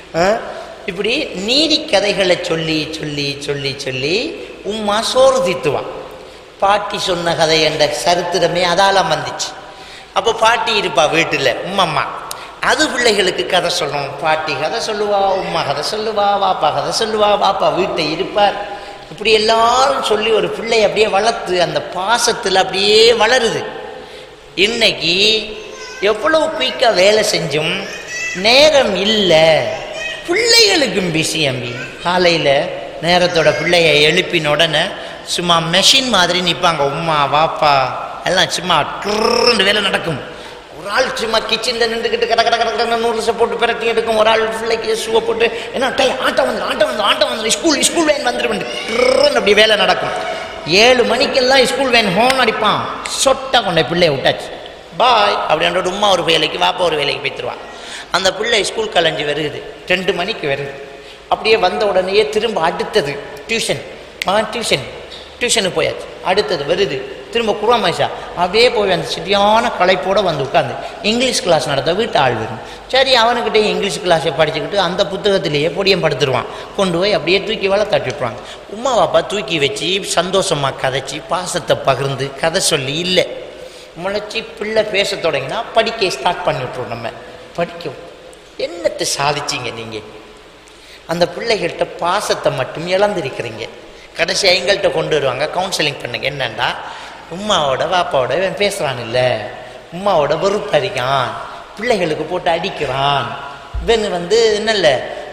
[SPEAKER 6] இப்படி நீதி கதைகளை சொல்லி சொல்லி சொல்லி சொல்லி உம்மா சோறு தீர்த்துவான். பாட்டி சொன்ன கதை என்ற சரித்திரமே அதாலாம் வந்துச்சு. அப்போ பாட்டி இருப்பா வீட்டில், உம்மம்மா, அது பிள்ளைகளுக்கு கதை சொல்லணும். பாட்டி கதை சொல்லுவா, உம்மா கதை சொல்லுவா, வாப்பா கதை சொல்லுவா, வாப்பா வீட்டை இருப்பார். இப்படி எல்லாரும் சொல்லி ஒரு பிள்ளை அப்படியே வளர்த்து அந்த பாசத்தில் அப்படியே வளருது. இன்னைக்கு எவ்வளவு குயிக்காக வேலை செஞ்சும் நேரம் இல்லை. பிள்ளைகளுக்கும் பிஸி அம்பி. காலையில் நேரத்தோட பிள்ளைய எழுப்பின உடனே சும்மா மெஷின் மாதிரி நிற்பாங்க. உம்மா வாப்பா எல்லாம் சும்மா ட்ருன்னு வேலை நடக்கும். ஒரு ஆள் சும்மா கிச்சனில் நின்றுக்கிட்டு கட கட கடை நூறுசை போட்டு பிரட்டி எடுக்கும். ஒரு ஆள் பிள்ளைக்கு ஷூவை போட்டு என்ன டை ஆட்டம் வந்து ஆட்டம் வந்து ஆட்டம் வந்து ஸ்கூல் ஸ்கூல் வேன் வந்துட்டு ட்ருன்னு அப்படி வேலை நடக்கும். ஏழு மணிக்கெல்லாம் ஸ்கூல் வேன் ஹோன் அடிப்பான். சொட்டா கொண்ட பிள்ளைய விட்டாச்சு, பாய் அப்படின்ற உம்மா ஒரு வேலைக்கு, வாப்பா ஒரு வேலைக்கு போய்த்துருவான். அந்த பிள்ளை ஸ்கூல் கலைஞ்சி வருது, ரெண்டு மணிக்கு வருது. அப்படியே வந்த உடனேயே திரும்ப அடுத்தது டியூஷன், மகன் டியூஷன் டியூஷனுக்கு போயாச்சு. அடுத்தது வருது திரும்ப குராமேஷா, அப்படியே போய் அந்த சரியான களைப்போடு வந்து உட்காந்து இங்கிலீஷ் கிளாஸ் நடத்த வீட்டு ஆள் வரும். சரி, அவனுக்கிட்டே இங்கிலீஷ் கிளாஸை படிச்சுக்கிட்டு அந்த புத்தகத்திலேயே பொடியம் படுத்துருவான். கொண்டு போய் அப்படியே தூக்கி வேலை தட்டி விட்ருவாங்க. உம்மா வாப்பா தூக்கி வச்சு சந்தோஷமாக கதைச்சி பாசத்தை பகிர்ந்து கதை சொல்லி இல்லை முளைச்சி பிள்ளை பேச தொடங்கினா படிக்க ஸ்டார்ட் பண்ணி விட்ருவோம். நம்ம படிக்கும் என்னத்தை சாதிச்சிங்க நீங்கள்? அந்த பிள்ளைகள்கிட்ட பாசத்தை மட்டும் இழந்திருக்கிறீங்க. கடைசி எங்கள்கிட்ட கொண்டு வருவாங்க, கவுன்சிலிங் பண்ணுங்க. என்னண்டா, உம்மாவோட வாப்பாவோட இவன் பேசுகிறான் இல்லை, உம்மாவோட வெறுப்பறிக்கான், பிள்ளைகளுக்கு போட்டு அடிக்கிறான், இவன் வந்து என்னல்ல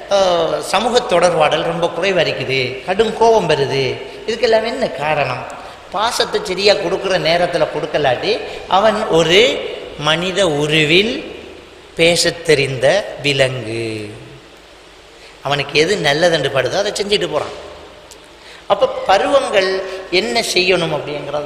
[SPEAKER 6] சமூக தொடர்பாடல் ரொம்ப குறைவரிக்குது, கடும் கோபம் வருது. இதுக்கெல்லாம் என்ன காரணம்? பாசத்தை சரியாக கொடுக்குற நேரத்தில் கொடுக்கலாட்டி அவன் ஒரு மனித உருவில் பேச தெரிந்த விலங்கு. அவனுக்கு எது நல்லதுன்னு படுதோ அதை செஞ்சுட்டு போகிறான். அப்போ பருவங்கள் என்ன செய்யணும் அப்படிங்கிறது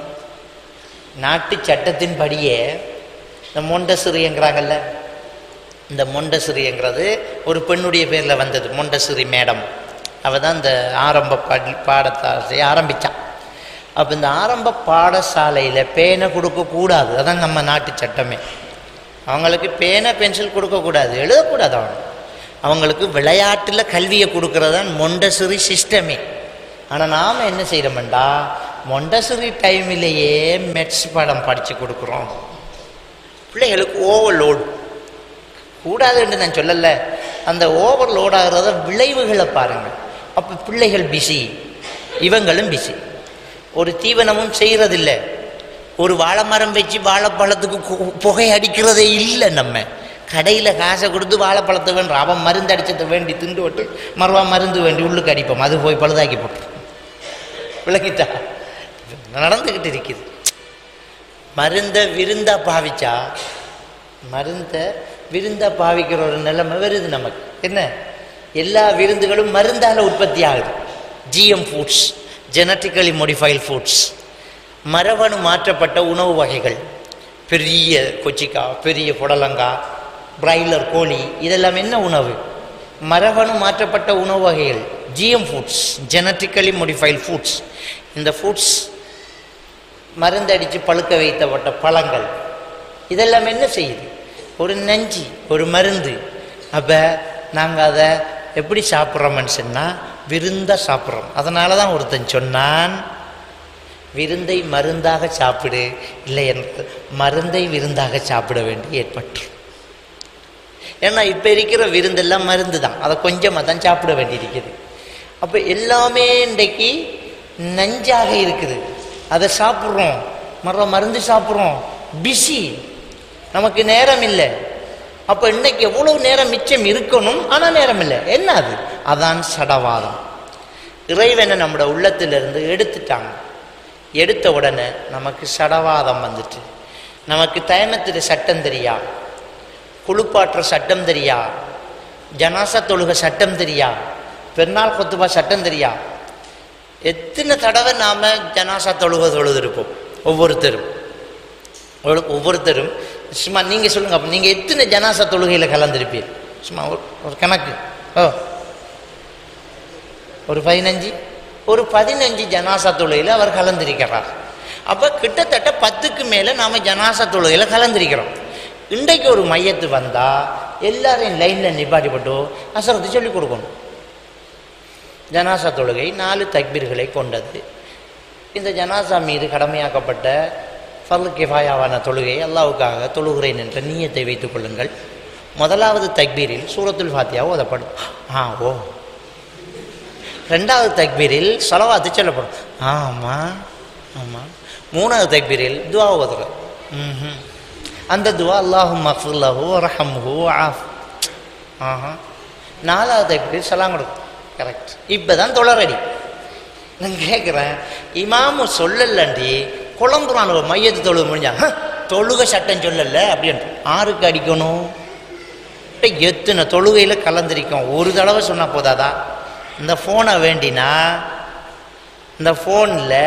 [SPEAKER 6] நாட்டு சட்டத்தின்படியே இந்த மொண்டசிறிங்கிறாங்கல்ல, இந்த மொண்டசிறிங்கிறது ஒரு பெண்ணுடைய பேரில் வந்தது. மொண்டசிறி மேடம், அவள் தான் இந்த ஆரம்ப படி பாடசாலையை ஆரம்பித்தான். அப்போ இந்த ஆரம்ப பாடசாலையில் பேனை கொடுக்கக்கூடாது, அதான் நம்ம நாட்டு சட்டமே. அவங்களுக்கு பேனா பென்சில் கொடுக்கக்கூடாது, எழுதக்கூடாது. அவன் அவங்களுக்கு விளையாட்டில் கல்வியை கொடுக்கறது தான் மொண்டசரி சிஸ்டமே. ஆனால் நாம் என்ன செய்கிறோம்டா, மொண்டசரி டைமிலேயே மெட்ஸ் படம் படித்து கொடுக்குறோம். பிள்ளைகளுக்கு ஓவர்லோடு கூடாதுன்னு நான் சொல்லலை, அந்த ஓவர்லோட் ஆகிறத விளைவுகளை பாருங்கள். அப்போ பிள்ளைகள் பிஸி, இவங்களும் பிஸி. ஒரு தீவனமும் செய்கிறதில்ல, ஒரு வாழை மரம் வச்சு வாழைப்பழத்துக்கு புகை அடிக்கிறதே இல்லை. நம்ம கடையில் காசை கொடுத்து வாழைப்பழத்தை வேணும், அவன் மருந்து அடிச்சதை வேண்டி திண்டு விட்டு மறுவா மருந்து வேண்டி உள்ளுக்கு அடிப்போம், அது போய் பழுதாக்கி போட்டு விளக்கிட்டா நடந்துக்கிட்டு இருக்குது. மருந்தை விருந்தா பாவிச்சா, மருந்தை விருந்தா பாவிக்கிற ஒரு நிலைமை வருது நமக்கு. என்ன, எல்லா விருந்துகளும் மருந்தால் உற்பத்தி ஆகுது. GM foods, genetically modified foods, மரபணு மாற்றப்பட்ட உணவு வகைகள், பெரிய கொச்சிக்காய், பெரிய புடலங்காய், பிராய்லர் கோழி, இதெல்லாம் என்ன உணவு? மரபணு மாற்றப்பட்ட உணவு வகைகள், GM foods, genetically modified foods. இந்த ஃபுட்ஸ் மருந்தடித்து பழுக்க வைத்தப்பட்ட பழங்கள், இதெல்லாம் என்ன செய்யுது? ஒரு நஞ்சு, ஒரு மருந்து. அப்போ நாங்கள் அதை எப்படி சாப்பிட்றோம்னு சொன்னால் விருந்தாக சாப்பிட்றோம். அதனால தான் ஒருத்தன் சொன்னான், விருந்தை மருந்தாக சாப்பிடு, இல்லை என்று மருந்தை விருந்தாக சாப்பிட வேண்டி ஏற்பட்டு. ஏன்னா இப்போ இருக்கிற விருந்தெல்லாம் மருந்து தான், அதை கொஞ்சமாக தான் சாப்பிட வேண்டியிருக்குது. அப்போ எல்லாமே இன்றைக்கு நஞ்சாக இருக்குது, அதை சாப்பிட்றோம், மறு மருந்து சாப்பிட்றோம், பிஸி, நமக்கு நேரம் இல்லை. அப்போ இன்னைக்கு எவ்வளோ நேரம் மிச்சம் இருக்கணும், ஆனால் நேரம் இல்லை. என்ன அது? அதான் சடவாதம். இறைவனை நம்மளோட உள்ளத்திலிருந்து எடுத்துட்டாங்க. எடுத்த உடனே நமக்கு சடவாதம் வந்துட்டு, நமக்கு தயமத்தில் சட்டம் தெரியா, குளிப்பாற்ற சட்டம் தெரியா, ஜனாசா தொழுக சட்டம் தெரியா, பெருநாள் கொத்துபா சட்டம் தெரியா. எத்தனை தடவை நாம் ஜனாசா தொழுக தொழுதுருப்போம் ஒவ்வொருத்தரும் ஒவ்வொருத்தரும் சும்மா நீங்கள் சொல்லுங்கள், அப்போ நீங்கள் எத்தனை ஜனாசா தொழுகையில் கலந்துருப்பீர்? சும்மா ஒரு கணக்கு. ஓ, ஒரு பதினஞ்சு ஒரு பதினஞ்சு ஜனாசா தொழுகையில் அவர் கலந்திருக்கிறார். அப்போ கிட்டத்தட்ட பத்துக்கு மேலே நாம் ஜனாசா தொழுகையில் கலந்திருக்கிறோம். இன்றைக்கு ஒரு மையத்து வந்தால் எல்லாரையும் லைனில் நிப்பாட்டிப்பட்டு அசரத்து சொல்லிக் கொடுக்கணும். ஜனாசா தொழுகை நாலு தக்பீர்களை கொண்டது. இந்த ஜனாசா மீது கடமையாக்கப்பட்ட ஃபர்லு கிஃபாயாவான தொழுகை அல்லாஹ்வுக்காக தொழுகிறேன் என்ற நியத்தை வைத்துக் கொள்ளுங்கள். முதலாவது தக்பீரில் சூரத்துல் ஃபாத்திஹா ஓதப்படும். ஆ ஓ ரெண்டாவது தக்பீரில் ஸலவாத்து சொல்லப்படும். ஆமாம் ஆமாம். மூணாவது தக்பீரில் துவா ஓதுறோம். ம் அந்த துவா அல்லாஹும்ம ஃபிர் லஹு வர்ஹம்ஹு வஆஃப். ஆஹா. நாலாவது தக்பீரில் சலாம் கொடுக்கும். கரெக்ட். இப்போ தான் தொழறடி. நான் கேட்குறேன், இமாமு சொல்லலண்டி குழம்புறான் மையத்து தொழுக முடிஞ்சா தொழுகை சட்டம் சொல்லல அப்படின்ட்டு ஆறுக்கு அடிக்கணும். எத்தனை தொழுகையில் கலந்திருக்கோம். ஒரு தடவை சொன்னால் போதாதா? இந்த ஃபோனை வேண்டினா இந்த ஃபோனில்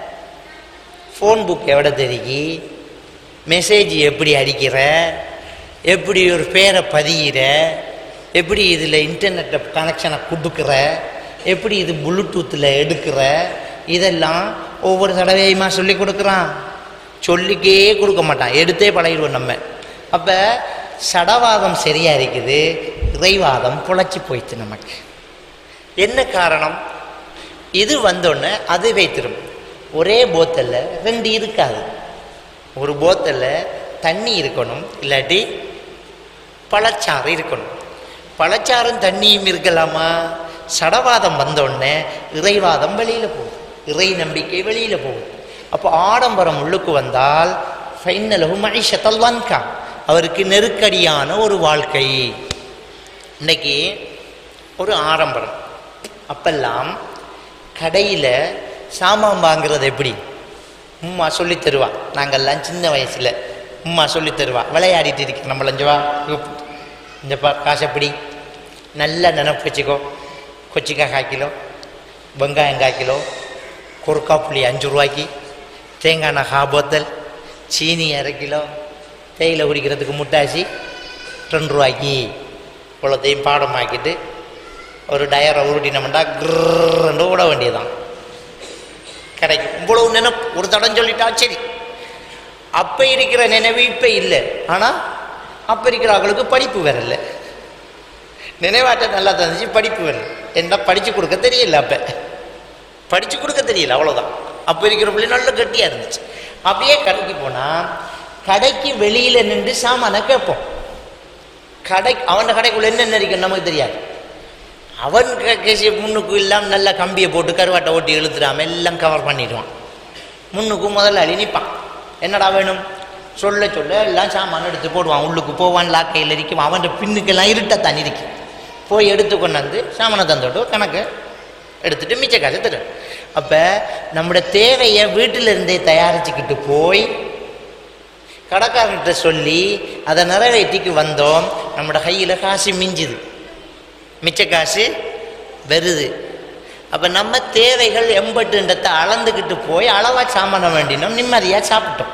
[SPEAKER 6] ஃபோன் புக் எவ்வளோ தெரிக்கி, மெசேஜ் எப்படி அடிக்கிற, எப்படி ஒரு பேரை பதிகிற, எப்படி இதில் இன்டர்நெட்டை கனெக்ஷனை கொடுக்குற, எப்படி இது ப்ளூடூத்தில் எடுக்கிற, இதெல்லாம் ஒவ்வொரு தடவையுமா சொல்லி கொடுக்குறான். சொல்லிக்கே கொடுக்க மாட்டான், எடுத்தே பழகிடுவோம் நம்ம. அப்போ சடவாதம் சரியாக இருக்குது, இறைவாதம் புழைச்சி போயிடுச்சு நமக்கு. என்ன காரணம்? இது வந்தோடனே அது வைத்திரும். ஒரே போத்தலில் ரெண்டு இருக்காது. ஒரு போத்தலில் தண்ணி இருக்கணும், இல்லாட்டி பழச்சாறு இருக்கணும். பழச்சாறும் தண்ணியும் இருக்கலாமா? சடவாதம் வந்தோடனே இறைவாதம் வெளியில் போகும், இறை நம்பிக்கை வெளியில் போகும். அப்போ ஆடம்பரம் உள்ளுக்கு வந்தால் ஃபைனலஹு மஈஷத்தல் வன்கா, அவருக்கு நெருக்கடியான ஒரு வாழ்க்கை. இன்னைக்கு ஒரு ஆடம்பரம். அப்பெல்லாம் கடையில் சாமான் வாங்குறது எப்படி? உம்மா சொல்லி தருவா. நாங்கள்லாம் சின்ன வயசில் உம்மா சொல்லி தருவா, விளையாடிட்டு இருக்கு நம்மளஞ்சவா இந்த பா காசைப்பிடி நல்லா நினப்பு வச்சுக்கோ. கொச்சிக்காய் கால் கிலோ, வெங்காயம் கால் கிலோ, கொறுக்கா புளி அஞ்சு ரூபாய்க்கு, தேங்காய் எண்ணெய் ஹா போத்தல், சீனி அரை கிலோ, தேயிலை குடிக்கிறதுக்கு முட்டாசி ரெண்டு ரூபாய்க்கு, இவ்வளோத்தையும் பாடமாக்கிட்டு ஒரு டயரை உருட்டினோம்டா கிரண்டு ஓட வேண்டியதான் கிடைக்கும். இவ்வளவு நினைப்பு ஒரு தடம் சொல்லிட்டா சரி. அப்போ இருக்கிற நினைவு இப்போ இல்லை. ஆனால் அப்போ இருக்கிற ஆட்களுக்கு படிப்பு வரல, நினைவாட்ட நல்லா தந்துச்சு, படிப்பு வரல. என்ன படித்து கொடுக்க தெரியல, அப்போ படித்து கொடுக்க தெரியல, அவ்வளோதான். அப்போ இருக்கிற பிள்ளை நல்ல கட்டியாக இருந்துச்சு. அப்படியே கடைக்கு போனால் கடைக்கு வெளியில் நின்று சாமானை கேட்போம். கடை அவன் கடைக்குள்ளே என்னென்ன இருக்குன்னு நமக்கு தெரியாது. அவன் கேசி முன்னுக்கு இல்லாமல் நல்லா கம்பியை போட்டு கருவாட்டை ஓட்டி இழுத்துடாமல் எல்லாம் கவர் பண்ணிடுவான். முன்னுக்கு முதலாளி நிற்பான், என்னடா வேணும் சொல்ல சொல்ல எல்லாம் சாமான் எடுத்து போடுவான். உள்ளுக்கு போவான், லாக்கையில் இருக்கும். அவன் பின்னுக்கெல்லாம் இருட்டத்தான் இருக்கு. போய் எடுத்து கொண்டாந்து சாமானை தந்தோட்டு கணக்கு எடுத்துட்டு மிச்ச காசு தரும். அப்போ நம்முடைய தேவையை வீட்டிலிருந்தே தயாரிச்சுக்கிட்டு போய் கடைக்காரர்கிட்ட சொல்லி அதை நிறைவேற்றிக்கு வந்தோம். நம்மளோட கையில் காசு மிஞ்சுது, மிச்ச காசு வருது. அப்போ நம்ம தேவைகள் எண்பட்டுன்றத்தை அளந்துக்கிட்டு போய் அளவாக சாமான வேண்டினோம், நிம்மதியாக சாப்பிட்டோம்.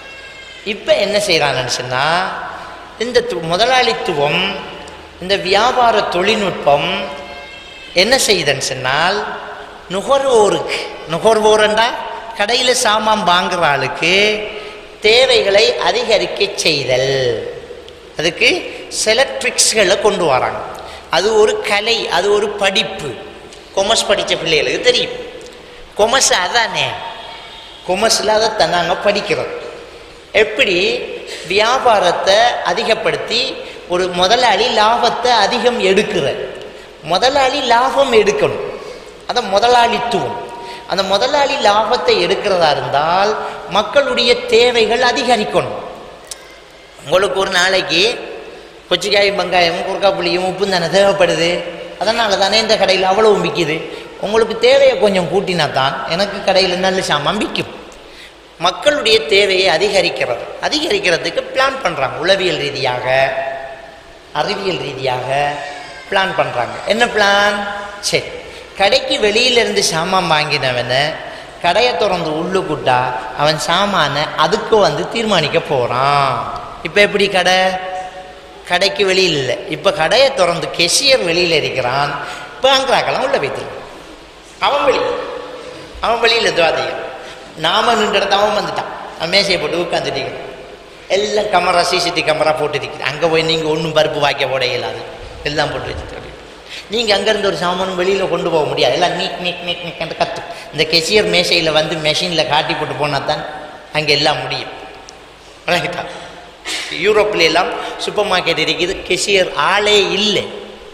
[SPEAKER 6] இப்போ என்ன செய்கிறான்னு சொன்னால், இந்த முதலாளித்துவம், இந்த வியாபார தொழில்நுட்பம் என்ன செய்யுதுன்னு சொன்னால், நுகர்வோருக்கு, நுகர்வோர்ண்டா கடையில் சாமான் வாங்குற ஆளுக்கு தேவைகளை அதிகரிக்க செய்தல், அதுக்கு சில ட்ரிக்ஸ்களை கொண்டு வராங்க. அது ஒரு கலை, அது ஒரு படிப்பு. கொமர்ஸ் படித்த பிள்ளைகளுக்கு தெரியும். கொமர்ஸ் அதானே, கொமர்ஸில் அதை தன்னாங்க படிக்கிறது. எப்படி வியாபாரத்தை அதிகப்படுத்தி ஒரு முதலாளி லாபத்தை அதிகம் எடுக்கிற, முதலாளி லாபம் எடுக்கணும், அதை முதலாளித்துவம். அந்த முதலாளி லாபத்தை எடுக்கிறதா இருந்தால் மக்களுடைய தேவைகள் அதிகரிக்கணும். உங்களுக்கு ஒரு நாளைக்கு கொச்சிக்காயும் வெங்காயமும் குறுக்காப்புளியும் உப்பும் தானே தேவைப்படுது. அதனால தானே இந்த கடையில் அவ்வளவு விற்கிது. உங்களுக்கு தேவையை கொஞ்சம் கூட்டினா தான் எனக்கு கடையில் நல்ல சாமான் விற்கும். மக்களுடைய தேவையை அதிகரிக்கிறது, அதிகரிக்கிறதுக்கு பிளான் பண்ணுறாங்க. உளவியல் ரீதியாக, அறிவியல் ரீதியாக பிளான் பண்ணுறாங்க. என்ன பிளான்? சரி, கடைக்கு வெளியிலேருந்து சாமான் வாங்கினவனை கடையை திறந்து உள்ளுக்குட்டா அவன் சாமானை அதுக்கு வந்து தீர்மானிக்க போகிறான். இப்போ எப்படி கடை? கடைக்கு வெளியில் இல்லை, இப்போ கடையை திறந்து கெஷியர் வெளியில் இருக்கிறான். பேங்க்ராக்கெல்லாம் உள்ள வைத்து அவன் வெளி அவன் வெளியில் துவாதிகள் நாம நின்றது அவன் வந்துட்டான். அவன் மேசையை போட்டு உட்காந்துட்டீங்க, எல்லாம் கேமரா, சிசிடிவி கேமரா போட்டு இருக்குது. அங்கே போய் நீங்கள் ஒன்றும் பருப்பு வாய்க்க போட இயலாது, எல்லாம் போட்டு வச்சுட்டு நீங்கள் அங்கேருந்து ஒரு சாமானும் வெளியில் கொண்டு போக முடியாது. எல்லாம் நீக் நீக் நீக் நீக் கற்று இந்த கெஷியர் மேசையில் வந்து மெஷினில் காட்டி போட்டு போனால் தான் அங்கே எல்லாம் முடியும். ரைட்டா? யூரோப்பில் எல்லாம் சூப்பர் மார்க்கெட் இருக்குது, கெஷியர் ஆளே இல்லை,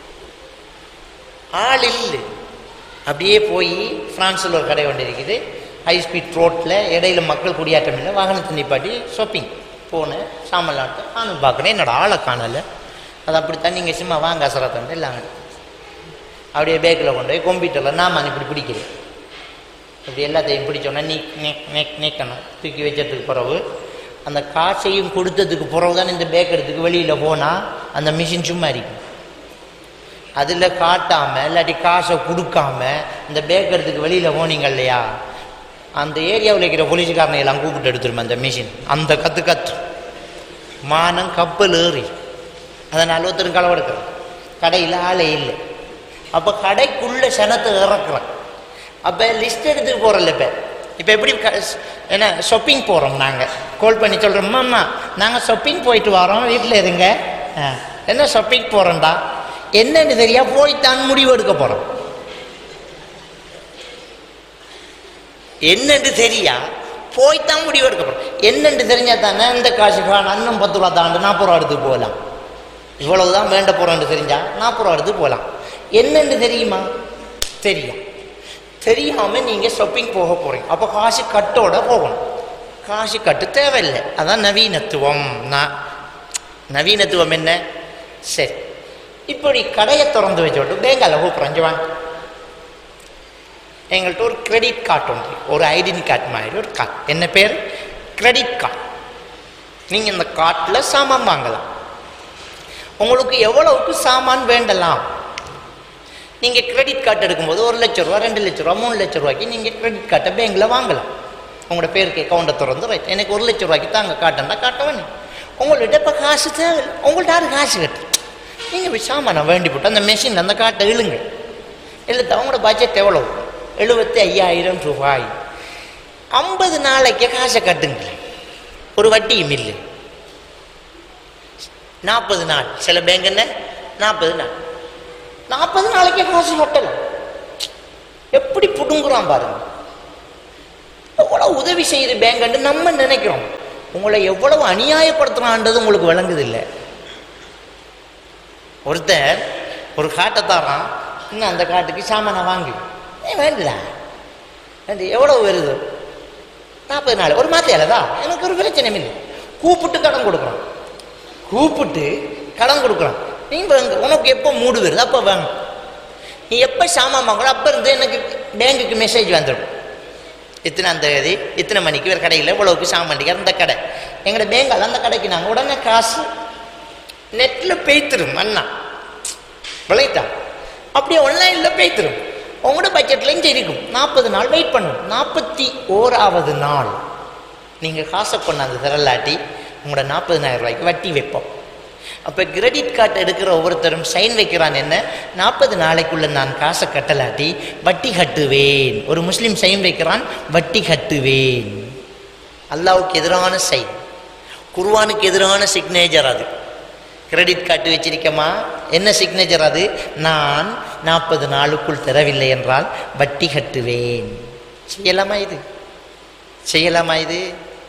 [SPEAKER 6] ஆள் இல்லை. அப்படியே போய் ஃப்ரான்ஸில் ஒரு கடை ஒன்று இருக்குது, ஹை ஸ்பீட் ரோட்டில், இடையில மக்கள் குடியாட்டம் இல்லை, வாகனத்தை நிப்பாட்டி ஷாப்பிங் போனேன், சாமலாட்டு நானும் பார்க்குறேன், என்னோட ஆளை காணலை. அது அப்படித்தான். நீங்கள் சும்மா வாங்க அசரத்தண்டு இல்லாங்க அப்படியே பேக்கில் கொண்டு போய் கம்ப்யூட்டரில் நாம இப்படி பிடிக்கிறேன். இப்படி எல்லாத்தையும் பிடிச்சோன்னா நீக் நீக் நீக் நீக்கணும். தூக்கி வச்சதுக்கு பிறகு அந்த காசையும் கொடுத்ததுக்கு பிறகு தான் இந்த பேக் எடுத்துக்கு வெளியில் போனால் அந்த மிஷின் சும்மா இருக்கும். அதில் காட்டாமல் இல்லாட்டி காசை கொடுக்காம இந்த பேக் எடுத்துக்கு வெளியில் போனீங்க இல்லையா, அந்த ஏரியாவில் இருக்கிற போலீஸ்காரனை எல்லாம் கூப்பிட்டு எடுத்துருமா அந்த மிஷின். அந்த கற்று கற்று மானம் கப்பல் ஏறி அதனால் ஒருத்தரும் களவெடுக்கிறோம். கடையில் ஆளே இல்லை. அப்போ கடைக்குள்ளே சனத்தை இறக்குறோம். அப்போ லிஸ்ட் எடுத்துகிட்டு போகிறோம்ல. இப்போ இப்போ எப்படி என்ன ஷாப்பிங் போகிறோம், நாங்கள் கால் பண்ணி சொல்கிறோம், அம்மா நாங்கள் ஷாப்பிங் போயிட்டு வரோம், வீட்டில் இருங்க. என்ன ஷாப்பிங் போகிறோம்டா, என்னன்னு தெரியா போய்த்தான் முடிவு எடுக்க போகிறோம். என்னென்று தெரியா போய்த்தான் முடிவு எடுக்க போகிறோம். என்னென்று தெரிஞ்சா தானே இந்த காசுக்கா அன்னும் பத்து ரூபா தாண்டு நாற்பது ரூபா எடுத்து போகலாம். இவ்வளவு தான் வேண்ட போகிறோன்னு தெரிஞ்சா நாற்பது ரூபா எடுத்து போகலாம். என்னென்று தெரியுமா? தெரியும். தெரியாமல் நீங்கள் ஷாப்பிங் போக போகிறீங்க. அப்போ காசு கட்டோட போகணும். காசு கட்டு தேவையில்லை. அதான் நவீனத்துவம். நான் நவீனத்துவம் என்ன? சரி, இப்படி கடையை திறந்து வச்சோட்டு பேங்கால கூப்பிட்றஞ்சு வாங்க. எங்கள்கிட்ட ஒரு கிரெடிட் கார்டு உண்டு, ஒரு ஐடென்டி கார்டு மாதிரி ஒரு கார்டு. என்ன பேர்? Credit card. நீங்கள் இந்த கார்டில் சாமான் வாங்கலாம். உங்களுக்கு எவ்வளவுக்கு சாமான் வேண்டலாம். நீங்கள் கிரெடிட் கார்டு எடுக்கும்போது ஒரு லட்ச ரூபா, ரெண்டு லட்ச ரூபா, மூணு லட்ச ரூபாய்க்கு நீங்கள் கிரெடிட் கார்டை பேங்கில் வாங்கலாம். உங்களோட பேருக்கு அக்கௌண்ட்டை திறந்து ரைட் எனக்கு ஒரு லட்ச ரூபாய்க்கு தாங்க காட்டுன்னா காட்ட வேணும். உங்கள்கிட்ட இப்போ காசு தேவை, உங்கள்கிட்ட யாரும் காசு கட்டு நீங்கள் போய் சாமானை வேண்டி போட்டு அந்த மெஷினில் அந்த காட்டை இழுங்க. இழுத்து அவங்களோட பட்ஜெட் எவ்வளோ? எழுபத்தி ஐயாயிரம் ரூபாய். ஐம்பது நாளைக்கு காசை கட்டுங்க, ஒரு வட்டியும் இல்லை. நாற்பது நாள் சில பேங்க் என்ன நாற்பது நாள் நாற்பது நாளைக்கே காசு கட்டலாம். எப்படி புடுங்குறான் பாருங்க. எவ்வளவு உதவி செய்யுது பேங்க் நம்ம நினைக்கிறோம். உங்களை எவ்வளவு அநியாயப்படுத்துறான்றது உங்களுக்கு விளங்குது இல்லை. ஒருத்தர் ஒரு காட்டை தாரான், இன்னும் அந்த காட்டுக்கு சாமானை வாங்கி வேண்டுதா எவ்வளவு வருது நாற்பது நாள் ஒரு மாத்தியாலதா எனக்கு ஒரு பிரச்சனை இல்லை. கூப்பிட்டு கடன் கொடுக்குறான், கூப்பிட்டு கடன் கொடுக்குறான். நீ உனக்கு எப்போ மூடு வருது அப்போ வாங்க, நீ எப்போ சாமான் வாங்கணும் அப்போ இருந்து எனக்கு பேங்குக்கு மெசேஜ் வந்துடும். இத்தனை அந்த தேதி இத்தனை மணிக்கு ஒரு கடையில் இவ்வளவுக்கு சாமான் அந்த கடை எங்களோட பேங்கால் அந்த கடைக்கு நாங்கள் உடனே காசு நெட்டில் பெய்த்திரும். அண்ணா விளையிட்டான் அப்படியே ஆன்லைனில் பெய்த்திரும். உங்களோட பட்ஜெட்லையும் சரிக்கும். நாற்பது நாள் வெயிட் பண்ணும். நாற்பத்தி ஓராவது நாள் நீங்கள் காசை கொண்டாந்து தரலாட்டி உங்களோட நாற்பதினாயிரம் ரூபாய்க்கு வட்டி வைப்போம். அப்போ கிரெடிட் கார்டு எடுக்கிற ஒவ்வொருத்தரும் சைன் வைக்கிறான், என்ன நாற்பது நாளைக்குள்ள நான் காசை கட்டலாட்டி வட்டி கட்டுவேன். ஒரு முஸ்லீம் சைன் வைக்கிறான், வட்டி கட்டுவேன். அல்லாவுக்கு எதிரான சைன், குர்ஆனுக்கு எதிரான சிக்னேச்சர். அது கிரெடிட் கார்டு வச்சிருக்கமா என்ன சிக்னேச்சர்? அது நான் நாற்பது நாளுக்குள் தரவில்லை என்றால் வட்டி கட்டுவேன். செய்யலாமா இது? செய்யலாமா இது?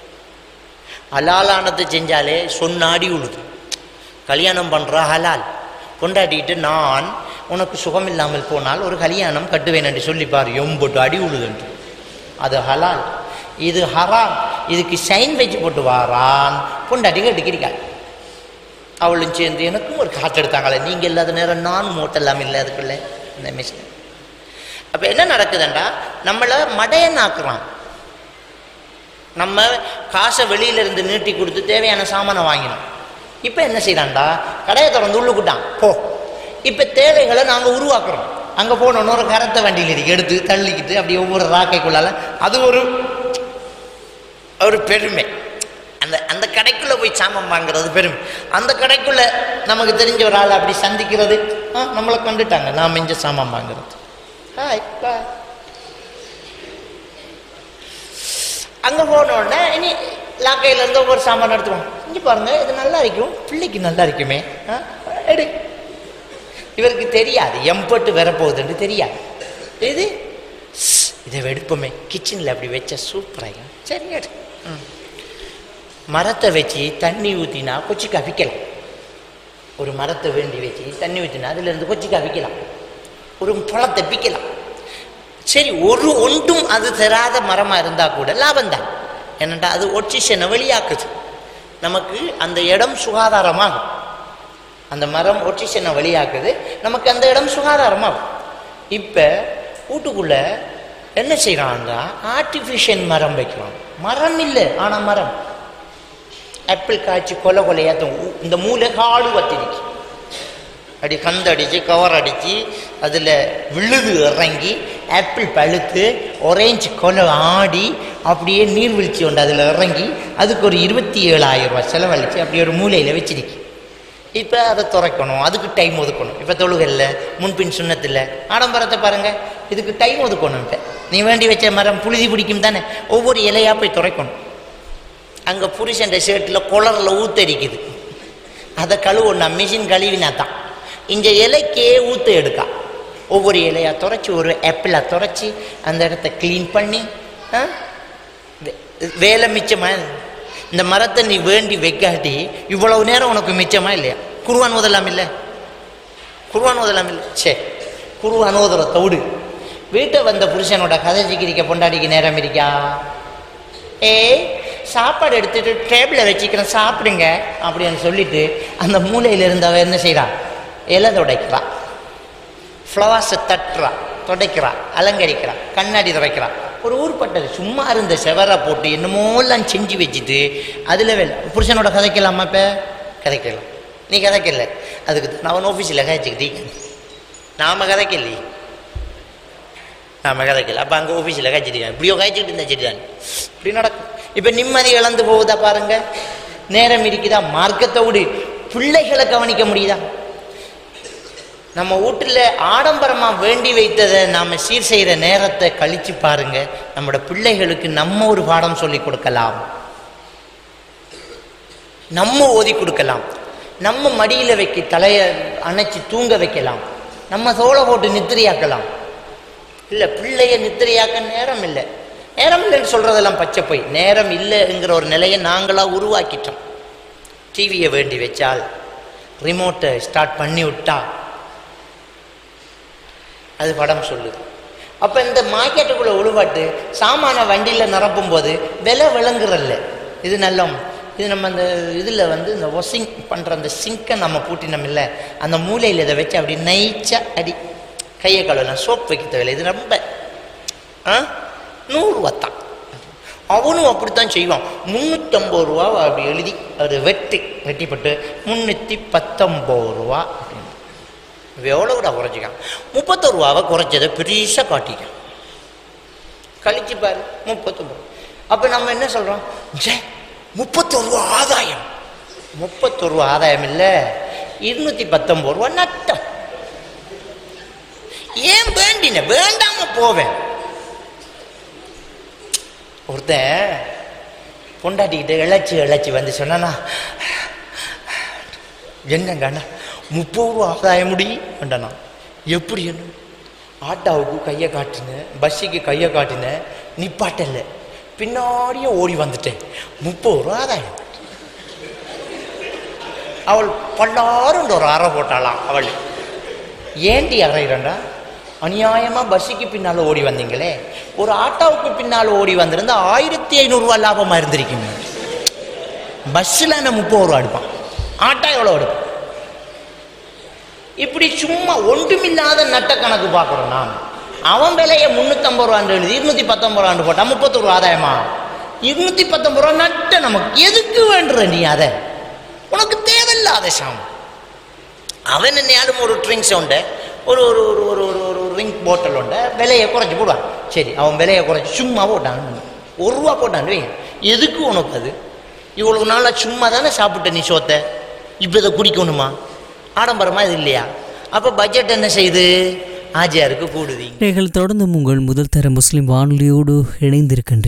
[SPEAKER 6] ஹலாலானது செஞ்சாலே சொன்னாடி உழுது. கல்யாணம் பண்ணுறா ஹலால் கொண்டாடிட்டு நான் உனக்கு சுகம் இல்லாமல் போனால் ஒரு கல்யாணம் கட்டுவேன் என்று சொல்லிப்பார், எம்போட்டு அடி உழுதுன்று. அது ஹலால். இது ஹராம். இதுக்கு சைன் வச்சு போட்டு வாரான் கொண்டாடி கட்டிக்கிறீங்க. அவளும் சேர்ந்து எனக்கும் ஒரு காற்று எடுத்தாங்களே, நீங்கள் இல்லாத நேரம் நான் மூட்டெல்லாம் இல்லை அதுக்குள்ளே இந்த மிஷின். அப்போ என்ன நடக்குதுண்டா, நம்மளை மடையனாக்குறான். நம்ம காசை வெளியிலிருந்து நீட்டி கொடுத்து தேவையான சாமானை வாங்கினோம். இப்போ என்ன செய்யறான்டா, கடையை திறந்து உள்ளுக்கிட்டான் போ. இப்போ தேவைகளை நாங்கள் உருவாக்குறோம். அங்கே போனோன்னு ஒரு கரத்தை வண்டியில் இருக்கு எடுத்து தள்ளிக்கிட்டு அப்படி ஒவ்வொரு ராக்கைக்குள்ளால அது ஒரு ஒரு பெருமை. அந்த அந்த கடைக்குள்ளே போய் சாமான் வாங்குறது பெருமை. அந்த கடைக்குள்ளே நமக்கு தெரிஞ்ச ஒரு ஆள் அப்படி சந்திக்கிறது, ஆ நம்மளை கண்டுட்டாங்க நாம் இஞ்ச சாமான் வாங்குறது. ஹாய் பா. அங்கே போனோடனே இனி லாக்கையிலேருந்து ஒவ்வொரு சாமான் எடுத்துவோம். இங்கே பாருங்க இது நல்லா இருக்கும், பிள்ளைக்கு நல்லா இருக்குமே, எடு. இவருக்கு தெரியாது எம்பட்டு வரப்போகுதுன்னு தெரியாது. இது இதை எடுப்போமே கிச்சனில் அப்படி வச்ச சூப்பராக சரி எடு. மரத்தை வச்சு தண்ணி ஊற்றினா கொச்சி கவிக்கலாம். ஒரு மரத்தை வேண்டி வச்சு தண்ணி ஊற்றினா அதுலேருந்து கொச்சி கவிக்கலாம். ஒரு பழத்தை பிக்கலாம். சரி, ஒரு ஒன்றும் அது தராத மரமாக இருந்தால் கூட லாபம்தான். என்னட்டா அது ஒட்சிஷனை வெளியாக்குது. நமக்கு அந்த இடம் சுகாதாரமாகும். அந்த மரம் ஒட்சிஷனை வெளியாக்குது, நமக்கு அந்த இடம் சுகாதாரமாகும். இப்போ வீட்டுக்குள்ளே என்ன செய்கிறான்னா ஆர்டிஃபிஷியல் மரம் வைக்கிறான். மரம் இல்லை ஆனால் மரம். ஆப்பிள் காய்ச்சி கொலை கொலையாத்தும் இந்த மூளை காடு வத்திருக்கு. அப்படி கந்தடிச்சு கவர் அடித்து அதில் விழுது இறங்கி ஆப்பிள் பழுத்து ஒரேஞ்சு கொலை ஆடி அப்படியே நீர்வீழ்ச்சி உண்டு அதில் இறங்கி அதுக்கு ஒரு இருபத்தி ஏழாயிரம் ரூபாய் செலவழித்து அப்படி ஒரு மூலையில் வச்சிருக்கு. இப்போ அதை துறைக்கணும், அதுக்கு டைம் ஒதுக்கணும். இப்போ தொழுகல்ல முன்பின் சுண்ணத்தில் ஆடம்பரத்தை பாருங்கள், இதுக்கு டைம் ஒதுக்கணும். இப்போ நீ வேண்டி வச்ச மரம் புழுதி பிடிக்கும் தானே, ஒவ்வொரு இலையாக போய் துறைக்கணும். அங்கே புருஷன் ஷர்ட்டில் குளரில் ஊத்தரிக்குது, அதை கழுவொன்னா மிஷின் கழுவினா தான் இந்த இலைக்கே ஊற்ற எடுக்கா. ஒவ்வொரு இலையாக துறைச்சி ஒரு ஆப்பிளாக துறைச்சி அந்த இடத்த க்ளீன் பண்ணி வேலை மிச்சமாக. இந்த மரத்தை நீ வேண்டி வைக்காட்டி இவ்வளவு நேரம் உனக்கு மிச்சமா இல்லையா? குர்ஆன் ஓதலாம் இல்லை? குர்ஆன் ஓதலாம் இல்லை? சரி, குர்ஆன் ஓதுற தவிடு வீட்டை வந்த புருஷனோட கதை சிக்கிரிக்க பொண்டாடிக்கு நேரம் இருக்கா? ஏ சாப்பாடு எடுத்துட்டு டேபிளை வச்சுக்கிறேன் சாப்பிடுங்க அப்படின்னு சொல்லிட்டு அந்த மூலையில் இருந்தவ என்ன செய்கிறா? இலை துடைக்கிறா, ஃப்ளவர்ஸை தட்டுறா, துடைக்கிறா, அலங்கரிக்கிறா, கண்ணாடி துடைக்கிறா. ஒரு ஊர்பட்டது சும்மா இருந்த செவரை போட்டு என்னமோலாம் செஞ்சு வச்சுட்டு அதில் வேலை. புருஷனோட கதைக்கலாமா? இப்போ கதைக்கலாம். நீ கதைக்கல, அதுக்கு நான் அவன் ஆஃபீஸில் கதைச்சிக்கிட்டீங்க. நாம கதைக்கலையே, நாம கதைக்கல. அப்போ அங்கே ஆஃபீஸில் காய்ச்சிட்டு இப்படியோ காய்ச்சிக்கிட்டு இருந்தா சரி தான் இப்படி நடக்கும். இப்போ நிம்மதி இழந்து போகுதா பாருங்க. நேரம் இருக்குதா? மார்க்கத்தை விடு, பிள்ளைகளை கவனிக்க முடியுதா? நம்ம வீட்டில் ஆடம்பரமாக வேண்டி வைத்ததை நாம் சீர் செய்கிற நேரத்தை கழித்து பாருங்க. நம்மளோட பிள்ளைகளுக்கு நம்ம ஒரு பாடம் சொல்லி கொடுக்கலாம், நம்ம ஓதி கொடுக்கலாம். நம்ம மடியில் வைக்க தலையை அணைச்சி தூங்க வைக்கலாம், நம்ம தோளை போட்டு நித்திரையாக்கலாம். இல்லை, பிள்ளைய நித்திரையாக்க நேரம் இல்லை. நேரம் இல்லைன்னு சொல்கிறதெல்லாம் பச்சை போய், நேரம் இல்லைங்கிற ஒரு நிலையை நாங்களாக உருவாக்கிட்டோம். டிவியை வேண்டி வச்சால், ரிமோட்டை ஸ்டார்ட் பண்ணி விட்டா அது படம் சொல்லுது. அப்போ இந்த மார்க்கெட்டுக்குள்ளே உழுவாட்டு சாமான வண்டியில் நிரப்பும் போது விலை விளங்குறல்ல. இது நல்ல இது நம்ம அந்த இதில் வந்து இந்த ஒசிங் பண்ணுற அந்த சிங்கை நம்ம பூட்டினோம் இல்லை, அந்த மூலையில் இதை வச்சு அப்படி நைச்சா அடி கையை கழுவலாம், சோப் வைக்க தேவையில்லை. இது ரொம்ப ஆ நூறுரூவா தான். அவனும் அப்படித்தான் செய்வான். முந்நூற்றம்பது ரூபா அப்படி எழுதி அது வெட்டி வெட்டிப்பட்டு முந்நூற்றி பத்தொம்பது ரூபா அப்படின்னு எவ்வளோ கூட குறைச்சிக்கான். முப்பத்தொரு ரூபாவை குறைச்சதை பெருசாக காட்டிக்கான். கழிச்சு பாரு முப்பத்தொம்பது. அப்போ நம்ம என்ன சொல்கிறோம், ஜே முப்பத்தொரு ரூபா ஆதாயம். முப்பத்தொரு ரூபா ஆதாயம் இல்லை, இருநூற்றி பத்தொம்பது ரூபா நட்டம். ஏன் வேண்டின வேண்டாம போவேன். ஒருத்தன் பொண்டாட்டிக்கிட்ட இழைச்சி இழைச்சி வந்து சொன்னா, என்னங்கண்ணா முப்பது ரூபா ஆதாயம் முடியும்ண்டண்ணா. எப்படி என்ன? ஆட்டோவுக்கு கையை காட்டினேன், பஸ்ஸுக்கு கையை காட்டினேன், நிப்பாட்டல, பின்னாடியே ஓடி வந்துட்டேன், முப்பது ரூபா ஆதாயம். அவள் பல்லாரும் ஒரு அறை போட்டாளாம். அவள் ஏண்டி அறையிறண்டா, அநியாயமாக பஸ்ஸுக்கு பின்னால் ஓடி வந்தீங்களே, ஒரு ஆட்டோவுக்கு பின்னால் ஓடி வந்திருந்தா ஆயிரத்தி ஐநூறுரூவா லாபமாக இருந்திருக்குங்க. பஸ்ஸில் என்ன முப்பது ரூபா எடுப்பான், ஆட்டோ எவ்வளோ எடுப்பான்? இப்படி சும்மா ஒன்றுமில்லாத நட்ட கணக்கு பார்க்குறோம். நான் அவன் விலையை முந்நூற்றம்பது ரூபான்னு எழுதி இருநூற்றி பத்தொம்பது ரூபான்னு போட்டால் முப்பத்தொரு ரூபா ஆதாயமா? இருநூற்றி பத்தொம்பது ரூபா நட்ட நமக்கு எதுக்கு வேண்டுற நீ? அதை உனக்கு தேவையில்லாத சாம். அவன் என்னையாலும் ஒரு ட்ரிங்க்ஸ் உண்டு, ஒரு ஒரு ஒரு ஒரு ஒரு ஒரு ரிங் போட்டல் உண்டு, விலையை குறைச்சி போடுவான். சரி, அவன் விலையை குறைச்சி சும்மா போட்டான், ஒரு ரூபா போட்டான். எதுக்கு உனக்கு அது? இவ்வளவு நாளாக சும்மா தானே சாப்பிட்ட நீ சோத்த, இப்போ இதை குடிக்கணுமா? ஆடம்பரமா இது இல்லையா? அப்போ பட்ஜெட் என்ன செய்யுது? ஆஜியாருக்கு கூடுது.
[SPEAKER 2] நீங்கள் தொடர்ந்து உங்கள் முதல் தர முஸ்லிம் வானொலியோடு இணைந்திருக்கின்றீர்கள்.